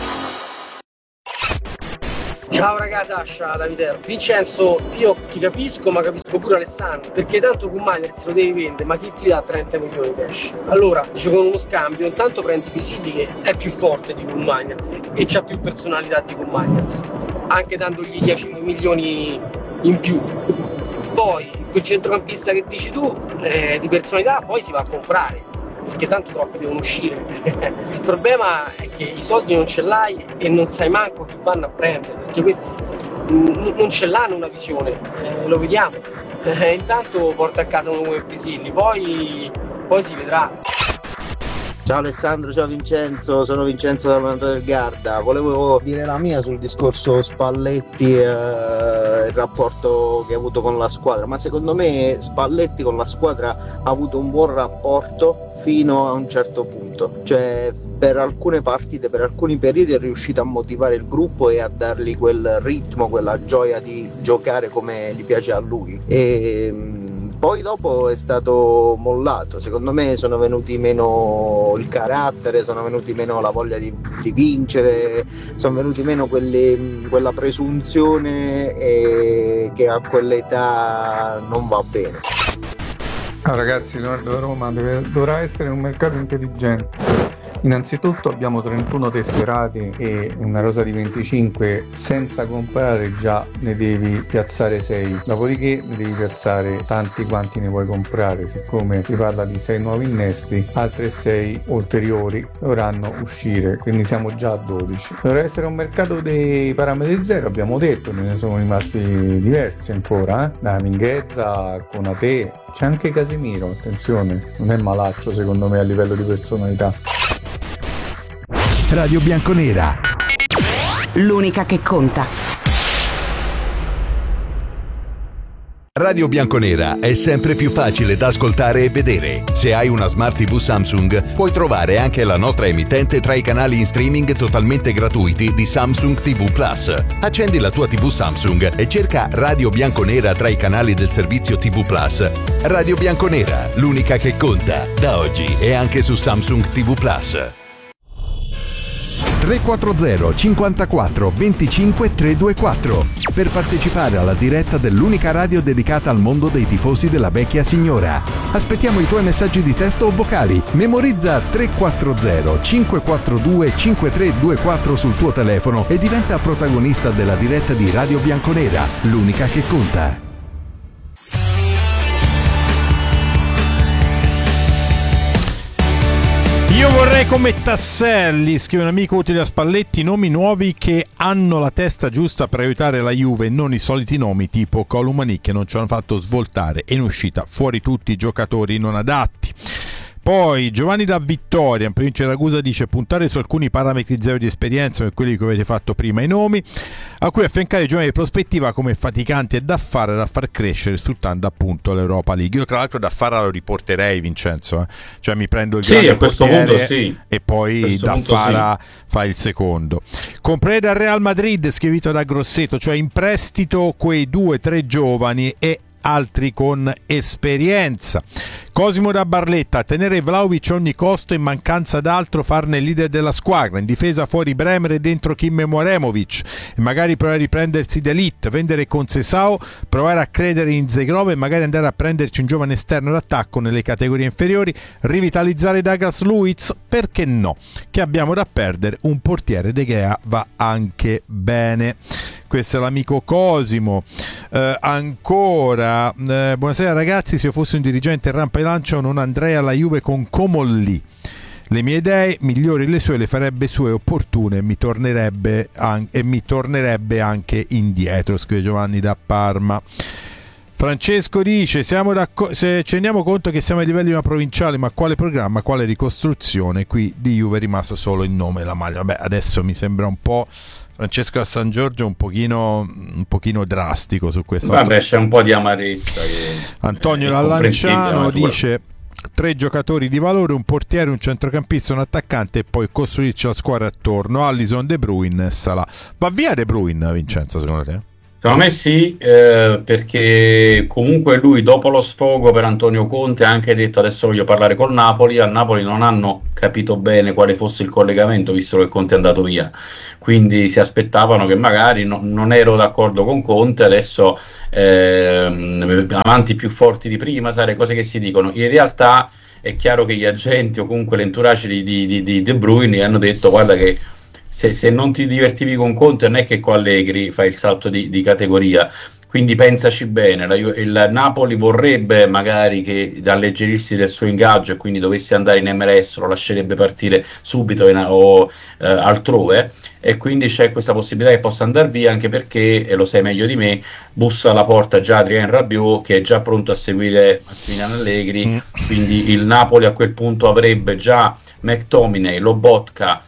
Ciao ragazzi, da Viterbo. Vincenzo, io ti capisco, ma capisco pure Alessandro, perché tanto con Magners lo devi vendere, ma chi ti dà 30 milioni cash? Allora, dice, con uno scambio, intanto prendi Pisilli che è più forte di Kun Magners e c'ha più personalità di Kun Magners, anche dandogli 10 milioni in più. Poi, quel centrocampista che dici tu, di personalità, poi si va a comprare, perché tanto troppi devono uscire. Il problema è che i soldi non ce l'hai e non sai manco chi vanno a prendere, perché questi non ce l'hanno una visione, lo vediamo. Intanto porta a casa uno come Pisilli, poi si vedrà. Ciao Alessandro, ciao Vincenzo, sono Vincenzo dal Manto del Garda. Volevo dire la mia sul discorso Spalletti, il rapporto che ha avuto con la squadra, ma secondo me Spalletti con la squadra ha avuto un buon rapporto fino a un certo punto, cioè per alcune partite, per alcuni periodi è riuscito a motivare il gruppo e a dargli quel ritmo, quella gioia di giocare come gli piace a lui, e poi dopo è stato mollato. Secondo me sono venuti meno il carattere, sono venuti meno la voglia di vincere, sono venuti meno quella presunzione che a quell'età non va bene. Ragazzi, Leonardo da Roma, dovrà essere un mercato intelligente. Innanzitutto abbiamo 31 tesserati e una rosa di 25, senza comprare già ne devi piazzare 6, dopodiché ne devi piazzare tanti quanti ne vuoi comprare. Siccome si parla di 6 nuovi innesti, altre 6 ulteriori dovranno uscire, quindi siamo già a 12. Dovrà essere un mercato dei parametri zero, abbiamo detto, ne sono rimasti diversi ancora, da Minghezza, Konate, c'è anche Casemiro, attenzione, non è malaccio secondo me a livello di personalità. Radio Bianconera, l'unica che conta. Radio Bianconera è sempre più facile da ascoltare e vedere. Se hai una Smart TV Samsung, puoi trovare anche la nostra emittente tra i canali in streaming totalmente gratuiti di Samsung TV Plus. Accendi la tua TV Samsung e cerca Radio Bianconera tra i canali del servizio TV Plus. Radio Bianconera, l'unica che conta, da oggi e anche su Samsung TV Plus. 340 54 25 324 per partecipare alla diretta dell'unica radio dedicata al mondo dei tifosi della vecchia signora. Aspettiamo i tuoi messaggi di testo o vocali. Memorizza 340 542 5324 sul tuo telefono e diventa protagonista della diretta di Radio Bianconera, l'unica che conta. Io vorrei come tasselli, scrive un amico utile a Spalletti, nomi nuovi che hanno la testa giusta per aiutare la Juve, non i soliti nomi tipo Columani che non ci hanno fatto svoltare e in uscita fuori tutti i giocatori non adatti. Poi Giovanni da Vittoria, in provincia di Ragusa, dice puntare su alcuni parametri zero di esperienza, come quelli che avete fatto prima, i nomi, a cui affiancare i giovani di prospettiva come faticanti e da far crescere, sfruttando appunto l'Europa League. Io tra l'altro da fare lo riporterei, Vincenzo, cioè mi prendo il grande portiere e poi da fare fa il secondo. Comprare dal Real Madrid, scritto da Grosseto, cioè in prestito quei 2-3 giovani e altri con esperienza. Cosimo da Barletta, tenere Vlahovic a ogni costo, in mancanza d'altro farne il leader della squadra, in difesa fuori Bremer e dentro Kim e Moremovic, e magari provare a riprendersi D'Elite, vendere Conceição, provare a credere in Zegrov e magari andare a prenderci un giovane esterno d'attacco nelle categorie inferiori, rivitalizzare Douglas Luiz, perché no, che abbiamo da perdere, un portiere De Gea va anche bene. Questo è l'amico Cosimo. Ancora, buonasera ragazzi, se io fossi un dirigente in rampa di lancio non andrei alla Juve con Comolli. Le mie idee migliori le sue, le farebbe sue opportune e mi tornerebbe anche indietro, scrive Giovanni da Parma. Francesco dice se ci rendiamo conto che siamo ai livelli di una provinciale, ma quale programma, quale ricostruzione? Qui di Juve è rimasto solo il nome e la maglia. Vabbè, adesso mi sembra un po', Francesco da San Giorgio, un pochino drastico su questo. Vabbè, c'è un po' di amarezza. Antonio Lallanciano dice 3 giocatori di valore, un portiere, un centrocampista, un attaccante e poi costruirci la squadra attorno. Alisson, De Bruyne, Salah. Va via De Bruyne, Vincenzo, secondo te? Secondo me sì, perché comunque lui dopo lo sfogo per Antonio Conte ha anche detto adesso voglio parlare col Napoli. Al Napoli non hanno capito bene quale fosse il collegamento visto che Conte è andato via, quindi si aspettavano che magari non ero d'accordo con Conte, adesso amanti più forti di prima, sai, le cose che si dicono. In realtà è chiaro che gli agenti o comunque l'entourage di De Bruyne hanno detto guarda che se non ti divertivi con Conte non è che con Allegri fai il salto di categoria, quindi pensaci bene. Il Napoli vorrebbe magari che alleggerissi del suo ingaggio e quindi dovesse andare in MLS, lo lascerebbe partire subito o altrove, e quindi c'è questa possibilità che possa andare via, anche perché, e lo sai meglio di me, bussa alla porta già Adrien Rabiot che è già pronto a seguire Massimiliano Allegri, quindi il Napoli a quel punto avrebbe già McTominay, Lobotka,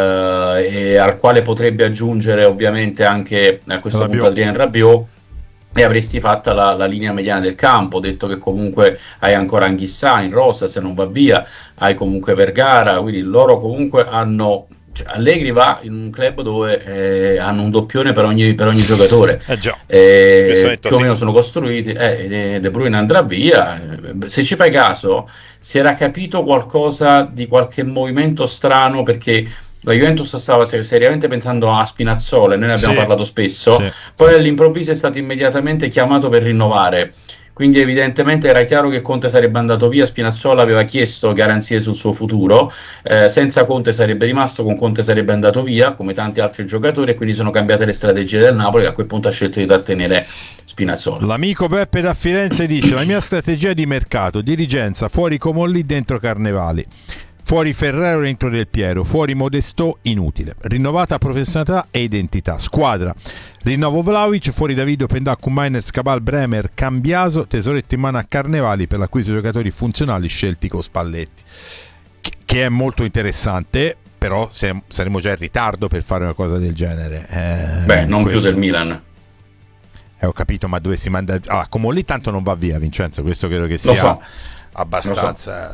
e al quale potrebbe aggiungere ovviamente anche a questo punto Adrien Rabiot, e avresti fatta la linea mediana del campo, detto che comunque hai ancora Anghissà in rosa se non va via, hai comunque Vergara, quindi loro comunque hanno, cioè, Allegri va in un club dove hanno un doppione per ogni giocatore, più o meno sono costruiti, De Bruyne andrà via. Se ci fai caso si era capito qualcosa di qualche movimento strano, perché la Juventus stava seriamente pensando a Spinazzola, noi ne abbiamo parlato spesso, poi all'improvviso è stato immediatamente chiamato per rinnovare, quindi evidentemente era chiaro che Conte sarebbe andato via, Spinazzola aveva chiesto garanzie sul suo futuro, senza Conte sarebbe rimasto, con Conte sarebbe andato via come tanti altri giocatori, e quindi sono cambiate le strategie del Napoli, che a quel punto ha scelto di trattenere Spinazzola. L'amico Peppe da Firenze dice: la mia strategia di mercato, dirigenza fuori Comolli, dentro Carnevali, fuori Ferrero, dentro Del Piero, fuori Modesto, inutile, rinnovata professionalità e identità, squadra, rinnovo Vlahovic, fuori Davido, Pendacco, Miners, Cabal, Bremer, Cambiaso, tesoretto in mano a Carnevali per l'acquisto di giocatori funzionali scelti con Spalletti, che è molto interessante, però saremo già in ritardo per fare una cosa del genere. Non più del Milan. Ho capito, ma dovessi mandare... come lì tanto non va via, Vincenzo, questo credo che sia abbastanza...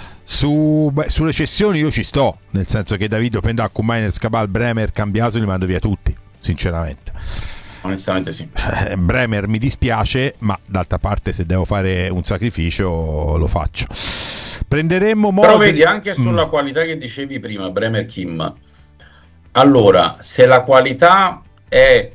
Sulle cessioni io ci sto, nel senso che Davido, Pendacco, Miners, Cabal, Bremer, Cambiaso li mando via tutti, sinceramente. Onestamente sì. Bremer mi dispiace, ma d'altra parte se devo fare un sacrificio lo faccio. Prenderemmo Però vedi, anche sulla qualità che dicevi prima, Bremer, Kim, allora se la qualità è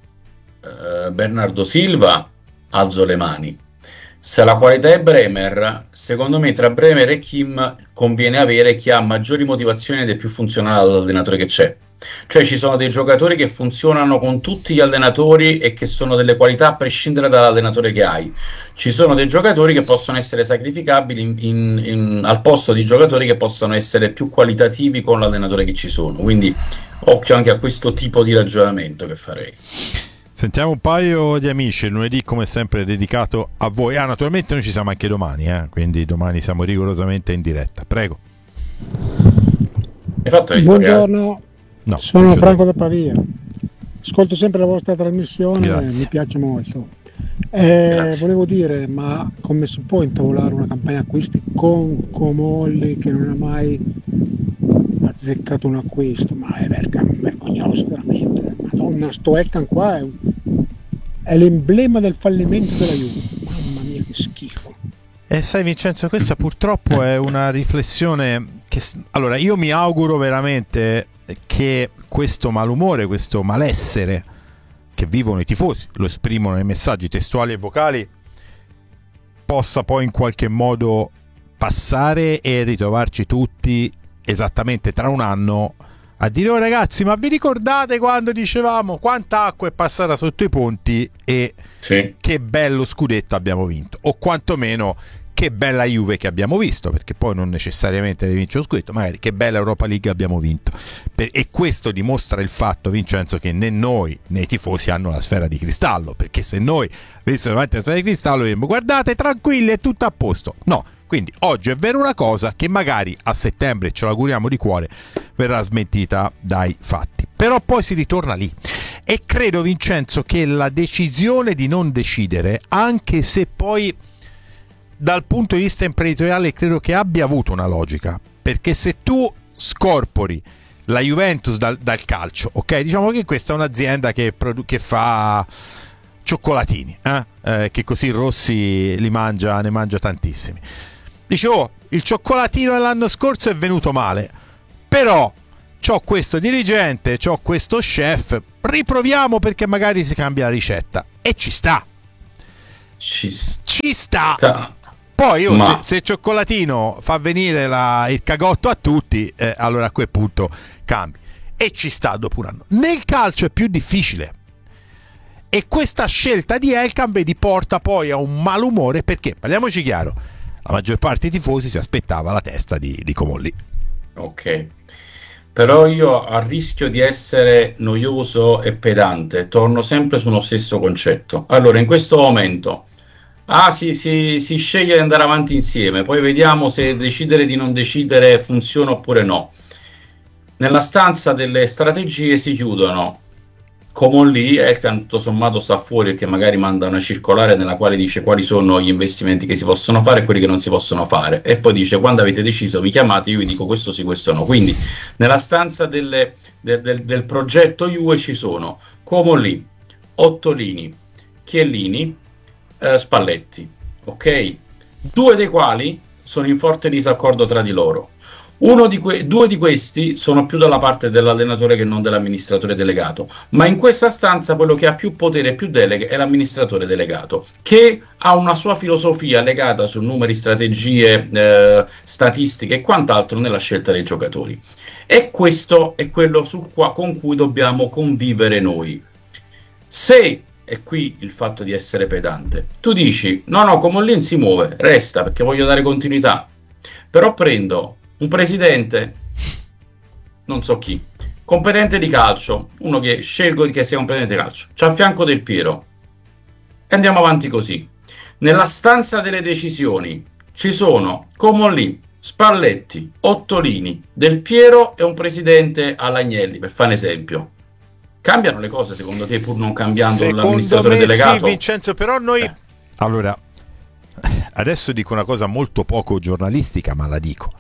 Bernardo Silva, alzo le mani. Se la qualità è Bremer, secondo me tra Bremer e Kim conviene avere chi ha maggiori motivazioni ed è più funzionale all'allenatore che c'è. Cioè ci sono dei giocatori che funzionano con tutti gli allenatori e che sono delle qualità a prescindere dall'allenatore che hai. Ci sono dei giocatori che possono essere sacrificabili al posto di giocatori che possono essere più qualitativi con l'allenatore che ci sono. Quindi occhio anche a questo tipo di ragionamento che farei. Sentiamo un paio di amici, il lunedì come sempre è dedicato a voi. Naturalmente noi ci siamo anche domani, quindi domani siamo rigorosamente in diretta. Prego. Buongiorno, sono Franco da Pavia. Ascolto sempre la vostra trasmissione, mi piace molto. Volevo dire, ma come si può intavolare una campagna acquisti con Comolli che non ha mai azzeccato un acquisto? Ma è vergognoso veramente. Madonna, sto Elkan qua è l'emblema del fallimento della Juve. Mamma mia, che schifo. Sai Vincenzo, questa purtroppo è una riflessione che... Allora, io mi auguro veramente che questo malumore, questo malessere che vivono i tifosi, lo esprimono nei messaggi testuali e vocali, possa poi in qualche modo passare e ritrovarci tutti esattamente tra un anno a dire: oh ragazzi, ma vi ricordate quando dicevamo quanta acqua è passata sotto i ponti e che bello scudetto abbiamo vinto, o quantomeno che bella Juve che abbiamo visto, perché poi non necessariamente deve vincere lo scudetto, magari che bella Europa League abbiamo vinto. E questo dimostra il fatto, Vincenzo, che né noi né i tifosi hanno la sfera di cristallo, perché se noi avessimo davanti la sfera di cristallo diremmo: guardate, tranquilli, è tutto a posto. No, quindi oggi è vero una cosa che magari a settembre, ce l'auguriamo di cuore, verrà smentita dai fatti, però poi si ritorna lì. E credo, Vincenzo, che la decisione di non decidere, anche se poi dal punto di vista imprenditoriale credo che abbia avuto una logica, perché se tu scorpori la Juventus dal calcio, ok, diciamo che questa è un'azienda che fa cioccolatini, che così Rossi ne mangia tantissimi. Dice: oh, il cioccolatino dell'anno scorso è venuto male, però c'ho questo dirigente, c'ho questo chef, riproviamo perché magari si cambia la ricetta. E ci sta. Poi se Cioccolatino fa venire il cagotto a tutti, allora a quel punto cambi. E ci sta dopo un anno. Nel calcio è più difficile. E questa scelta di Elkann, vedi, porta poi a un malumore, perché, parliamoci chiaro, la maggior parte dei tifosi si aspettava la testa di Comolli. Ok. Però io, a rischio di essere noioso e pedante, torno sempre sullo stesso concetto. Allora, in questo momento si sceglie di andare avanti insieme, poi vediamo se decidere di non decidere funziona oppure no. Nella stanza delle strategie si chiudono Comolli, Elkann tutto sommato sta fuori, che magari manda una circolare nella quale dice quali sono gli investimenti che si possono fare e quelli che non si possono fare, e poi dice: quando avete deciso mi chiamate, io vi dico questo sì, questo no. Quindi nella stanza del progetto Juve ci sono Comolli, Ottolini, Chiellini, Spalletti, ok? Due dei quali sono in forte disaccordo tra di loro. Due di questi sono più dalla parte dell'allenatore che non dell'amministratore delegato, ma in questa stanza quello che ha più potere e più deleghe è l'amministratore delegato, che ha una sua filosofia legata su numeri, strategie, statistiche e quant'altro nella scelta dei giocatori. E questo è quello con cui dobbiamo convivere noi. Se è qui il fatto di essere pedante, tu dici no, Comolli si muove, resta perché voglio dare continuità, però prendo un presidente, non so chi, competente di calcio, uno che scelgo che sia competente di calcio, c'è a fianco Del Piero, e andiamo avanti così. Nella stanza delle decisioni ci sono Comolli, Spalletti, Ottolini, Del Piero e un presidente all'Agnelli, per fare un esempio. Cambiano le cose secondo te, pur non cambiando l'amministratore delegato? Sì, Vincenzo, però noi... Allora, adesso dico una cosa molto poco giornalistica, ma la dico.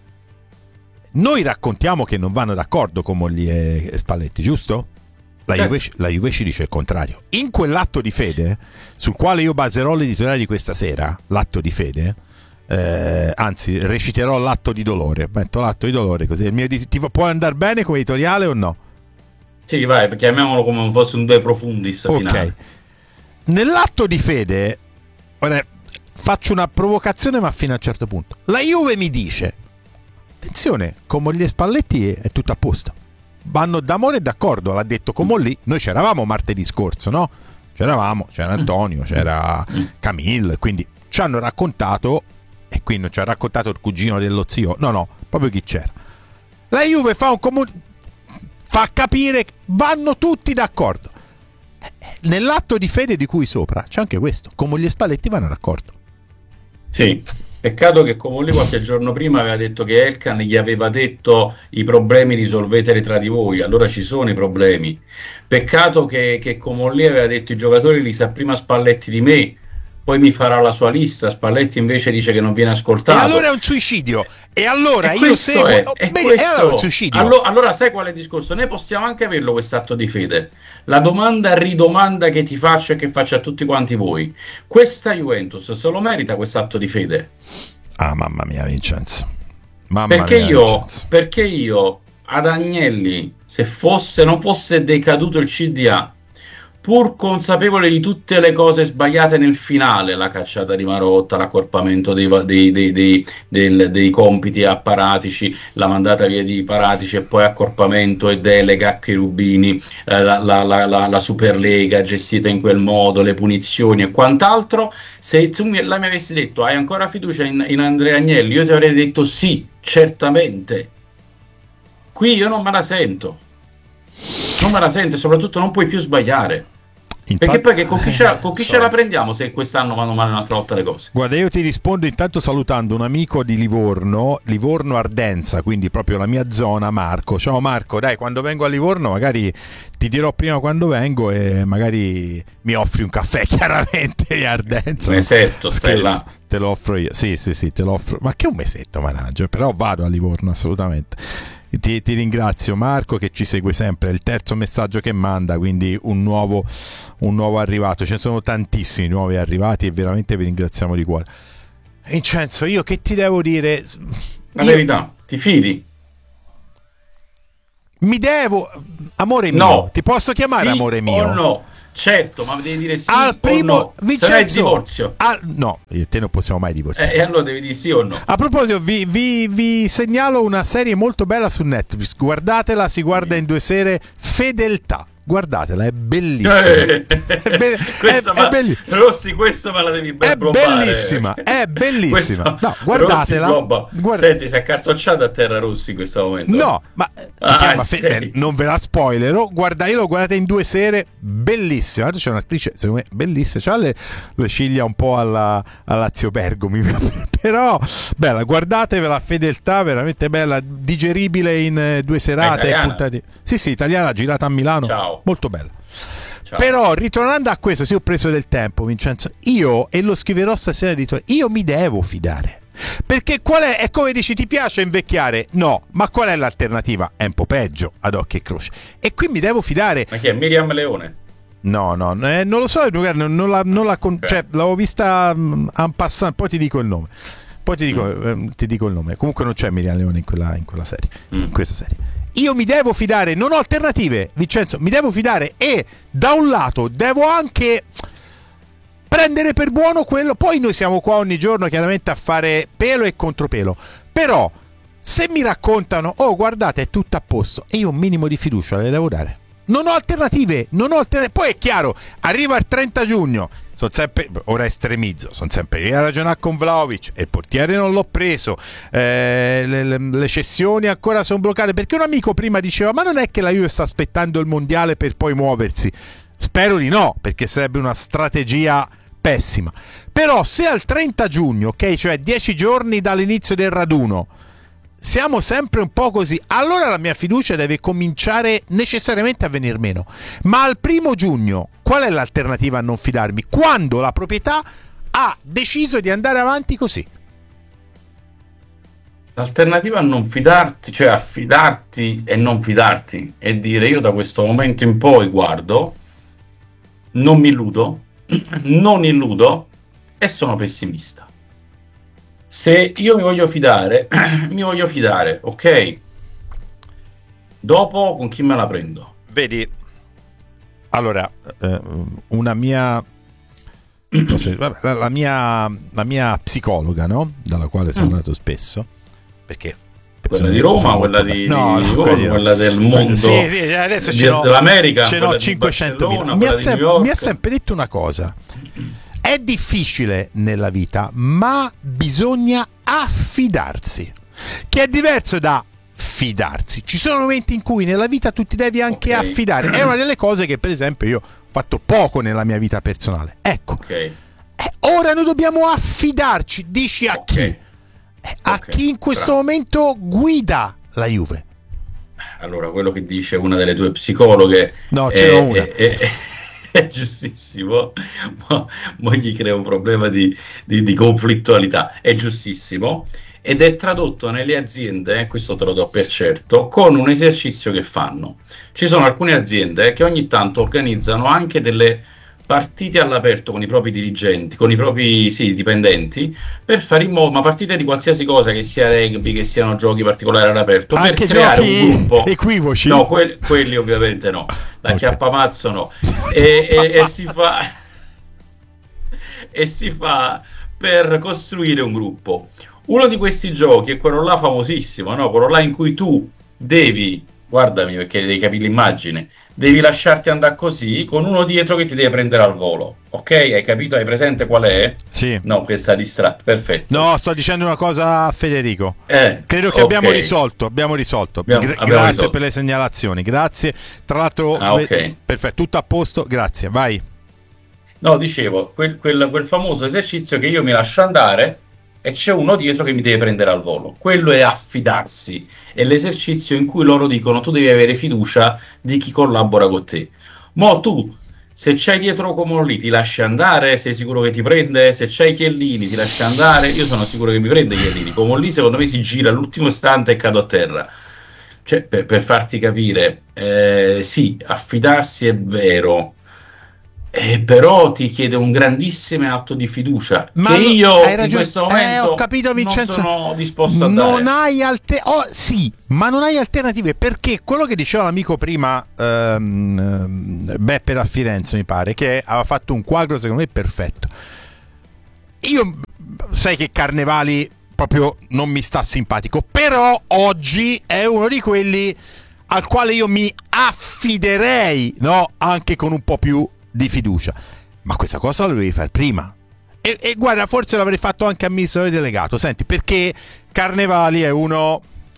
Noi raccontiamo che non vanno d'accordo Comolli e Spalletti, giusto? La Juve ci dice il contrario. In quell'atto di fede, sul quale io baserò l'editoriale di questa sera, l'atto di fede, anzi reciterò l'atto di dolore, metto l'atto di dolore così, il mio può andare bene come editoriale o no? Sì, vai, chiamiamolo come fosse un De Profundis finale. Nell'atto di fede, ora, faccio una provocazione ma fino a un certo punto. La Juve mi dice: attenzione, Comolli e Spalletti è tutto a posto, vanno d'amore e d'accordo, l'ha detto Comolli. Noi c'eravamo martedì scorso, no? C'era Antonio, c'era Camille, quindi ci hanno raccontato, e qui non ci ha raccontato il cugino dello zio, no, proprio chi c'era. La Juve fa capire che vanno tutti d'accordo. Nell'atto di fede di cui sopra c'è anche questo: Comolli e Spalletti vanno d'accordo. Sì. Peccato che Comolli qualche giorno prima aveva detto che Elkann gli aveva detto: i problemi risolveteli tra di voi. Allora ci sono i problemi. Peccato che Comolli aveva detto: i giocatori li sa prima Spalletti di me, poi mi farà la sua lista. Spalletti invece dice che non viene ascoltato. E allora è un suicidio. E allora io seguo. Allora è un suicidio. Allora sai qual è il discorso? Noi possiamo anche averlo quest'atto di fede. La ridomanda che ti faccio e che faccio a tutti quanti voi: questa Juventus se lo merita quest'atto di fede? Ah, mamma mia, Vincenzo. Perché io ad Agnelli, se non fosse decaduto il CDA, pur consapevole di tutte le cose sbagliate nel finale, la cacciata di Marotta, l'accorpamento dei compiti apparatici, la mandata via di Paratici e poi accorpamento e delega a Cherubini, la Superlega gestita in quel modo, le punizioni e quant'altro, se tu mi avessi detto: hai ancora fiducia in Andrea Agnelli? Io ti avrei detto sì, certamente. Qui io non me la sento, e soprattutto non puoi più sbagliare. Perché poi con chi ce la prendiamo se quest'anno vanno male un'altra volta le cose? Guarda, io ti rispondo intanto salutando un amico di Livorno Ardenza, quindi proprio la mia zona, Marco. Ciao Marco, dai, quando vengo a Livorno magari ti dirò prima quando vengo e magari mi offri un caffè, chiaramente, di Ardenza. Un mesetto, stai là. Te lo offro io, sì, te lo offro. Ma che un mesetto, mannaggia, però vado a Livorno assolutamente. Ti ringrazio Marco che ci segue sempre, è il terzo messaggio che manda, quindi un nuovo arrivato, ce ne sono tantissimi nuovi arrivati e veramente vi ringraziamo di cuore. Vincenzo, io che ti devo dire? La verità, ti fidi? Mi devo, amore mio, no. Ti posso chiamare sì amore mio? O no? Certo, ma devi dire sì al primo o no. Vincenzo, se no è divorzio. No, io e te non possiamo mai divorziare. E allora devi dire sì o no. A proposito, vi segnalo una serie molto bella su Netflix. Guardatela, si guarda in 2 sere. Fedeltà. Guardatela, è bellissima. È bellissima. Rossi, questa me la devi ben provare. È bellissima. No, guardatela. Senti, si è accartocciato a terra Rossi in questo momento. No, ma si chiama non ve la spoilerò. Io l'ho guardata in 2 sere, bellissima. C'è un'attrice, secondo me, bellissima. C'ha le ciglia un po' alla Zio Bergomi. Però bella, guardatevela, Fedeltà, veramente bella, digeribile in 2 serate. Puntati. Sì, italiana, girata a Milano. Ciao. Molto bella. Ciao. Però ritornando a questo, se ho preso del tempo, Vincenzo, io, e lo scriverò stasera io mi devo fidare, perché qual è come dici, ti piace invecchiare? No, ma qual è l'alternativa? È un po' peggio ad occhio e croce, e qui mi devo fidare. Ma chi è? Miriam Leone? No, non lo so, cioè, l'avevo vista en passant, poi ti dico il nome. Ti dico il nome. Comunque non c'è Miriam Leone in quella serie, in questa serie. Io mi devo fidare, non ho alternative, Vincenzo, mi devo fidare, e da un lato devo anche prendere per buono quello. Poi noi siamo qua ogni giorno chiaramente a fare pelo e contropelo, però se mi raccontano guardate è tutto a posto, e io un minimo di fiducia le devo dare. Non ho alternative. Poi è chiaro, arriva il 30 giugno, sono sempre, ora estremizzo, sono sempre lì a ragionare con Vlahovic, e il portiere non l'ho preso, le cessioni ancora sono bloccate, perché un amico prima diceva ma non è che la Juve sta aspettando il mondiale per poi muoversi? Spero di no, perché sarebbe una strategia pessima. Però se al 30 giugno, ok, cioè 10 giorni dall'inizio del raduno, siamo sempre un po' così, allora la mia fiducia deve cominciare necessariamente a venir meno. Ma al 1 giugno qual è l'alternativa a non fidarmi? Quando la proprietà ha deciso di andare avanti così. L'alternativa a non fidarti, cioè a fidarti e non fidarti, è dire io da questo momento in poi guardo, non mi illudo, non illudo e sono pessimista. Se io mi voglio fidare, ok? Dopo con chi me la prendo? Vedi, allora, una mia... la mia psicologa, no? Dalla quale sono andato spesso, perché... Quella di Roma, quella di quella del mondo, sì, adesso dell'America, ce n'ho 500.000. Mi ha sempre detto una cosa: è difficile nella vita, ma bisogna affidarsi, che è diverso da fidarsi. Ci sono momenti in cui nella vita tu ti devi anche affidare. È una delle cose che per esempio io ho fatto poco nella mia vita personale. Ecco, ora noi dobbiamo affidarci. Dici a chi? A chi in questo momento guida la Juve? Allora, quello che dice una delle tue psicologhe, no, ce n'ho una. È giustissimo, ma gli crea un problema di conflittualità. È giustissimo, ed è tradotto nelle aziende, questo te lo do per certo, con un esercizio che fanno. Ci sono alcune aziende che ogni tanto organizzano anche delle partite all'aperto con i propri dirigenti, con i propri dipendenti, per fare in modo, ma partite di qualsiasi cosa, che sia rugby, che siano giochi particolari all'aperto, anche per creare un gruppo equivoci. No, quelli ovviamente no, la chiappamazzo no, e si fa per costruire un gruppo. Uno di questi giochi è quello là famosissimo, no? Quello là in cui tu devi, guardami perché devi capire l'immagine, devi lasciarti andare così con uno dietro che ti deve prendere al volo, ok? Hai capito? Hai presente qual è? Sì. No, questa distratto, perfetto. No, sto dicendo una cosa a Federico. Credo che abbiamo risolto. Grazie per le segnalazioni, grazie. Tra l'altro, perfetto, tutto a posto, grazie, vai. No, dicevo, quel famoso esercizio che io mi lascio andare e c'è uno dietro che mi deve prendere al volo. Quello è affidarsi, è l'esercizio in cui loro dicono tu devi avere fiducia di chi collabora con te. Mo tu, se c'hai dietro Comolo lì, ti lasci andare, sei sicuro che ti prende? Se c'hai Chiellini, ti lasci andare? Io sono sicuro che mi prende Chiellini. Comolo lì secondo me si gira all'ultimo istante e cado a terra. Cioè, per farti capire, sì, affidarsi è vero, però ti chiede un grandissimo atto di fiducia, ma che io hai ragione, in questo momento ho capito, Vincenzo, non sono disposto a non dare. hai sì, ma non hai alternative, perché quello che diceva l'amico prima, Beppe da Firenze, mi pare, che aveva fatto un quadro secondo me perfetto. Io sai che Carnevali proprio non mi sta simpatico, però oggi è uno di quelli al quale io mi affiderei, no? Anche con un po' più di fiducia. Ma questa cosa lo devi fare prima. E guarda, forse l'avrei fatto anche amministratore delegato. Senti, perché Carnevali è uno...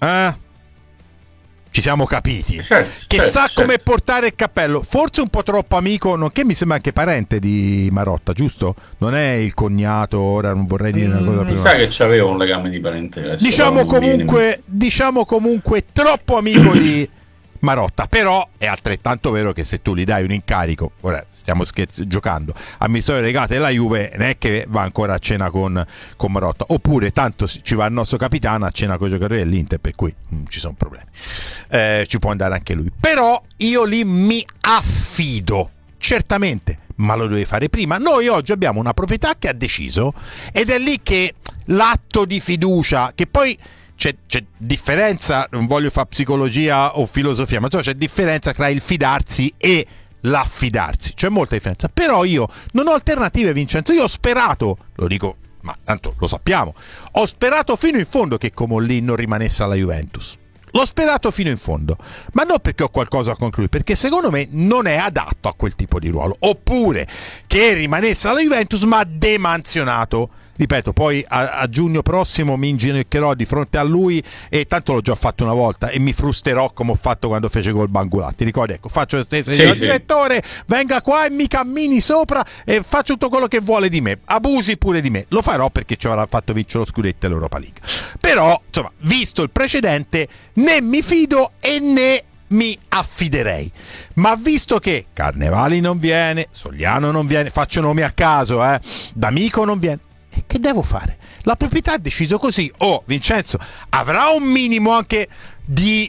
ci siamo capiti, che sa come portare il cappello, forse un po' troppo amico, nonché mi sembra anche parente di Marotta, giusto? Non è il cognato, ora non vorrei dire una cosa mi sa che c'aveva un legame di parentela, diciamo comunque troppo amico di Marotta. Però è altrettanto vero che se tu gli dai un incarico, ora stiamo giocando, amministratore delegato della Juve, non è che va ancora a cena con Marotta, oppure tanto ci va il nostro capitano a cena con i giocatori dell'Inter, per cui ci sono problemi, ci può andare anche lui. Però io lì mi affido certamente, ma lo devi fare prima. Noi oggi abbiamo una proprietà che ha deciso, ed è lì che l'atto di fiducia, che poi c'è differenza, non voglio fare psicologia o filosofia, ma insomma c'è differenza tra il fidarsi e l'affidarsi, c'è molta differenza. Però io non ho alternative, Vincenzo. Io ho sperato, lo dico, ma tanto lo sappiamo, ho sperato fino in fondo che Comolli non rimanesse alla Juventus. L'ho sperato fino in fondo, ma non perché ho qualcosa a concludere, perché secondo me non è adatto a quel tipo di ruolo. Oppure che rimanesse alla Juventus ma demansionato. Ripeto, poi a giugno prossimo mi inginocchierò di fronte a lui, e tanto l'ho già fatto una volta, e mi frusterò come ho fatto quando fece col Bangulà. Ti ricordi? Ecco, faccio lo stesso, direttore, venga qua e mi cammini sopra e faccio tutto quello che vuole di me, abusi pure di me. Lo farò perché ci avrà fatto vincere lo scudetto e l'Europa League. Però, insomma, visto il precedente, né mi fido e né mi affiderei. Ma visto che Carnevali non viene, Sogliano non viene, faccio nomi a caso, D'Amico non viene, che devo fare? La proprietà ha deciso così. Vincenzo avrà un minimo anche di,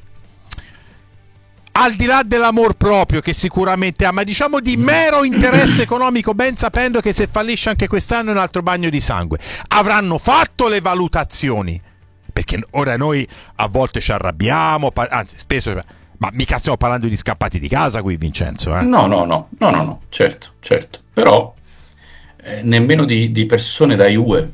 al di là dell'amor proprio che sicuramente ha, ma diciamo di mero interesse economico, ben sapendo che se fallisce anche quest'anno è un altro bagno di sangue. Avranno fatto le valutazioni, perché ora noi a volte ci arrabbiamo, anzi spesso, ma mica stiamo parlando di scappati di casa qui, Vincenzo, No, certo, però nemmeno di persone da Juve,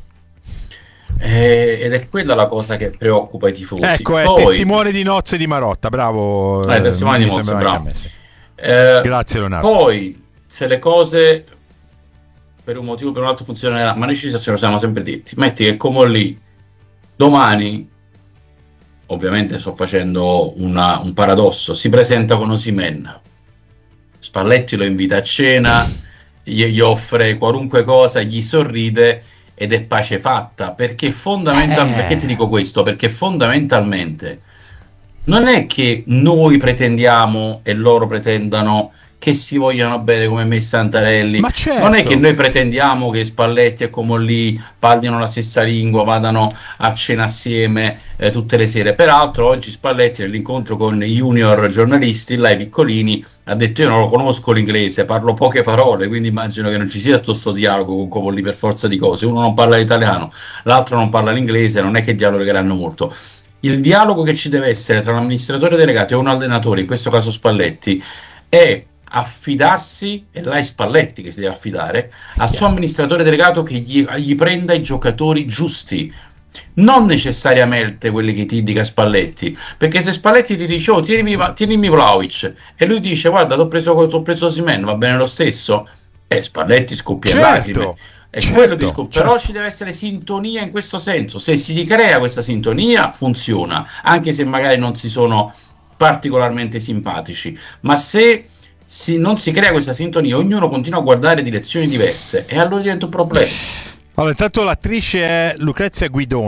ed è quella la cosa che preoccupa i tifosi. Ecco, è poi, testimone di nozze di Marotta, bravo. Testimone di nozze, bravo. Grazie Leonardo. Poi se le cose per un motivo o per un altro funzioneranno, ma noi ci siamo sempre detti, metti che come lì domani, ovviamente sto facendo un paradosso, si presenta con Osimhen, Spalletti lo invita a cena, gli offre qualunque cosa, gli sorride ed è pace fatta. Perché fondamentalmente, perché ti dico questo? Perché fondamentalmente non è che noi pretendiamo e loro pretendano che si vogliano bene come me e Santarelli, ma certo. Non è che noi pretendiamo che Spalletti e Comolli parlino la stessa lingua, vadano a cena assieme tutte le sere. Peraltro oggi Spalletti nell'incontro con i junior giornalisti, là i piccolini, ha detto: io non lo conosco l'inglese, parlo poche parole, quindi immagino che non ci sia questo dialogo con Comolli per forza di cose. Uno non parla l'italiano, l'altro non parla l'inglese, non è che dialogheranno molto. Il dialogo che ci deve essere tra un amministratore delegato e un allenatore, in questo caso Spalletti, è affidarsi, e là è Spalletti che si deve affidare al suo amministratore delegato, che gli prenda i giocatori giusti, non necessariamente quelli che ti indica Spalletti, perché se Spalletti ti dice: tienimi Vlahovic, e lui dice: guarda, t'ho preso Osimhen, va bene lo stesso, Spalletti scoppia in lacrime. Però ci deve essere sintonia in questo senso. Se si ricrea questa sintonia, funziona, anche se magari non si sono particolarmente simpatici. Ma se non si crea questa sintonia, ognuno continua a guardare direzioni diverse, e allora diventa un problema. Allora, intanto l'attrice è Lucrezia Guidone,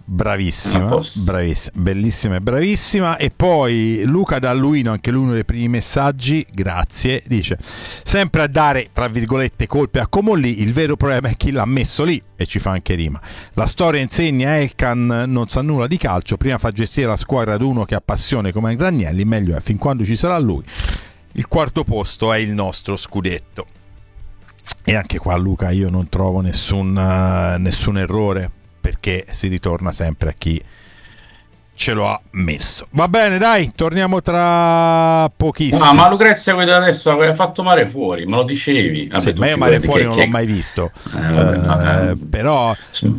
Bravissima, bellissima e bravissima. E poi Luca Dalluino, anche lui uno dei primi messaggi, grazie, dice: sempre a dare tra virgolette colpe a Comolli, il vero problema è chi l'ha messo lì, e ci fa anche rima. La storia insegna Elkan non sa nulla di calcio, prima fa gestire la squadra ad uno che ha passione come Gragnelli, meglio è, fin quando ci sarà lui il quarto posto è il nostro scudetto. E anche qua, Luca, io non trovo nessun errore, perché si ritorna sempre a chi ce lo ha messo. Va bene, dai, torniamo tra pochissimo. No, ma Lucrezia quello adesso aveva fatto mare fuori, me lo dicevi. Vabbè, sì, ma io mare fuori non l'ho mai visto, però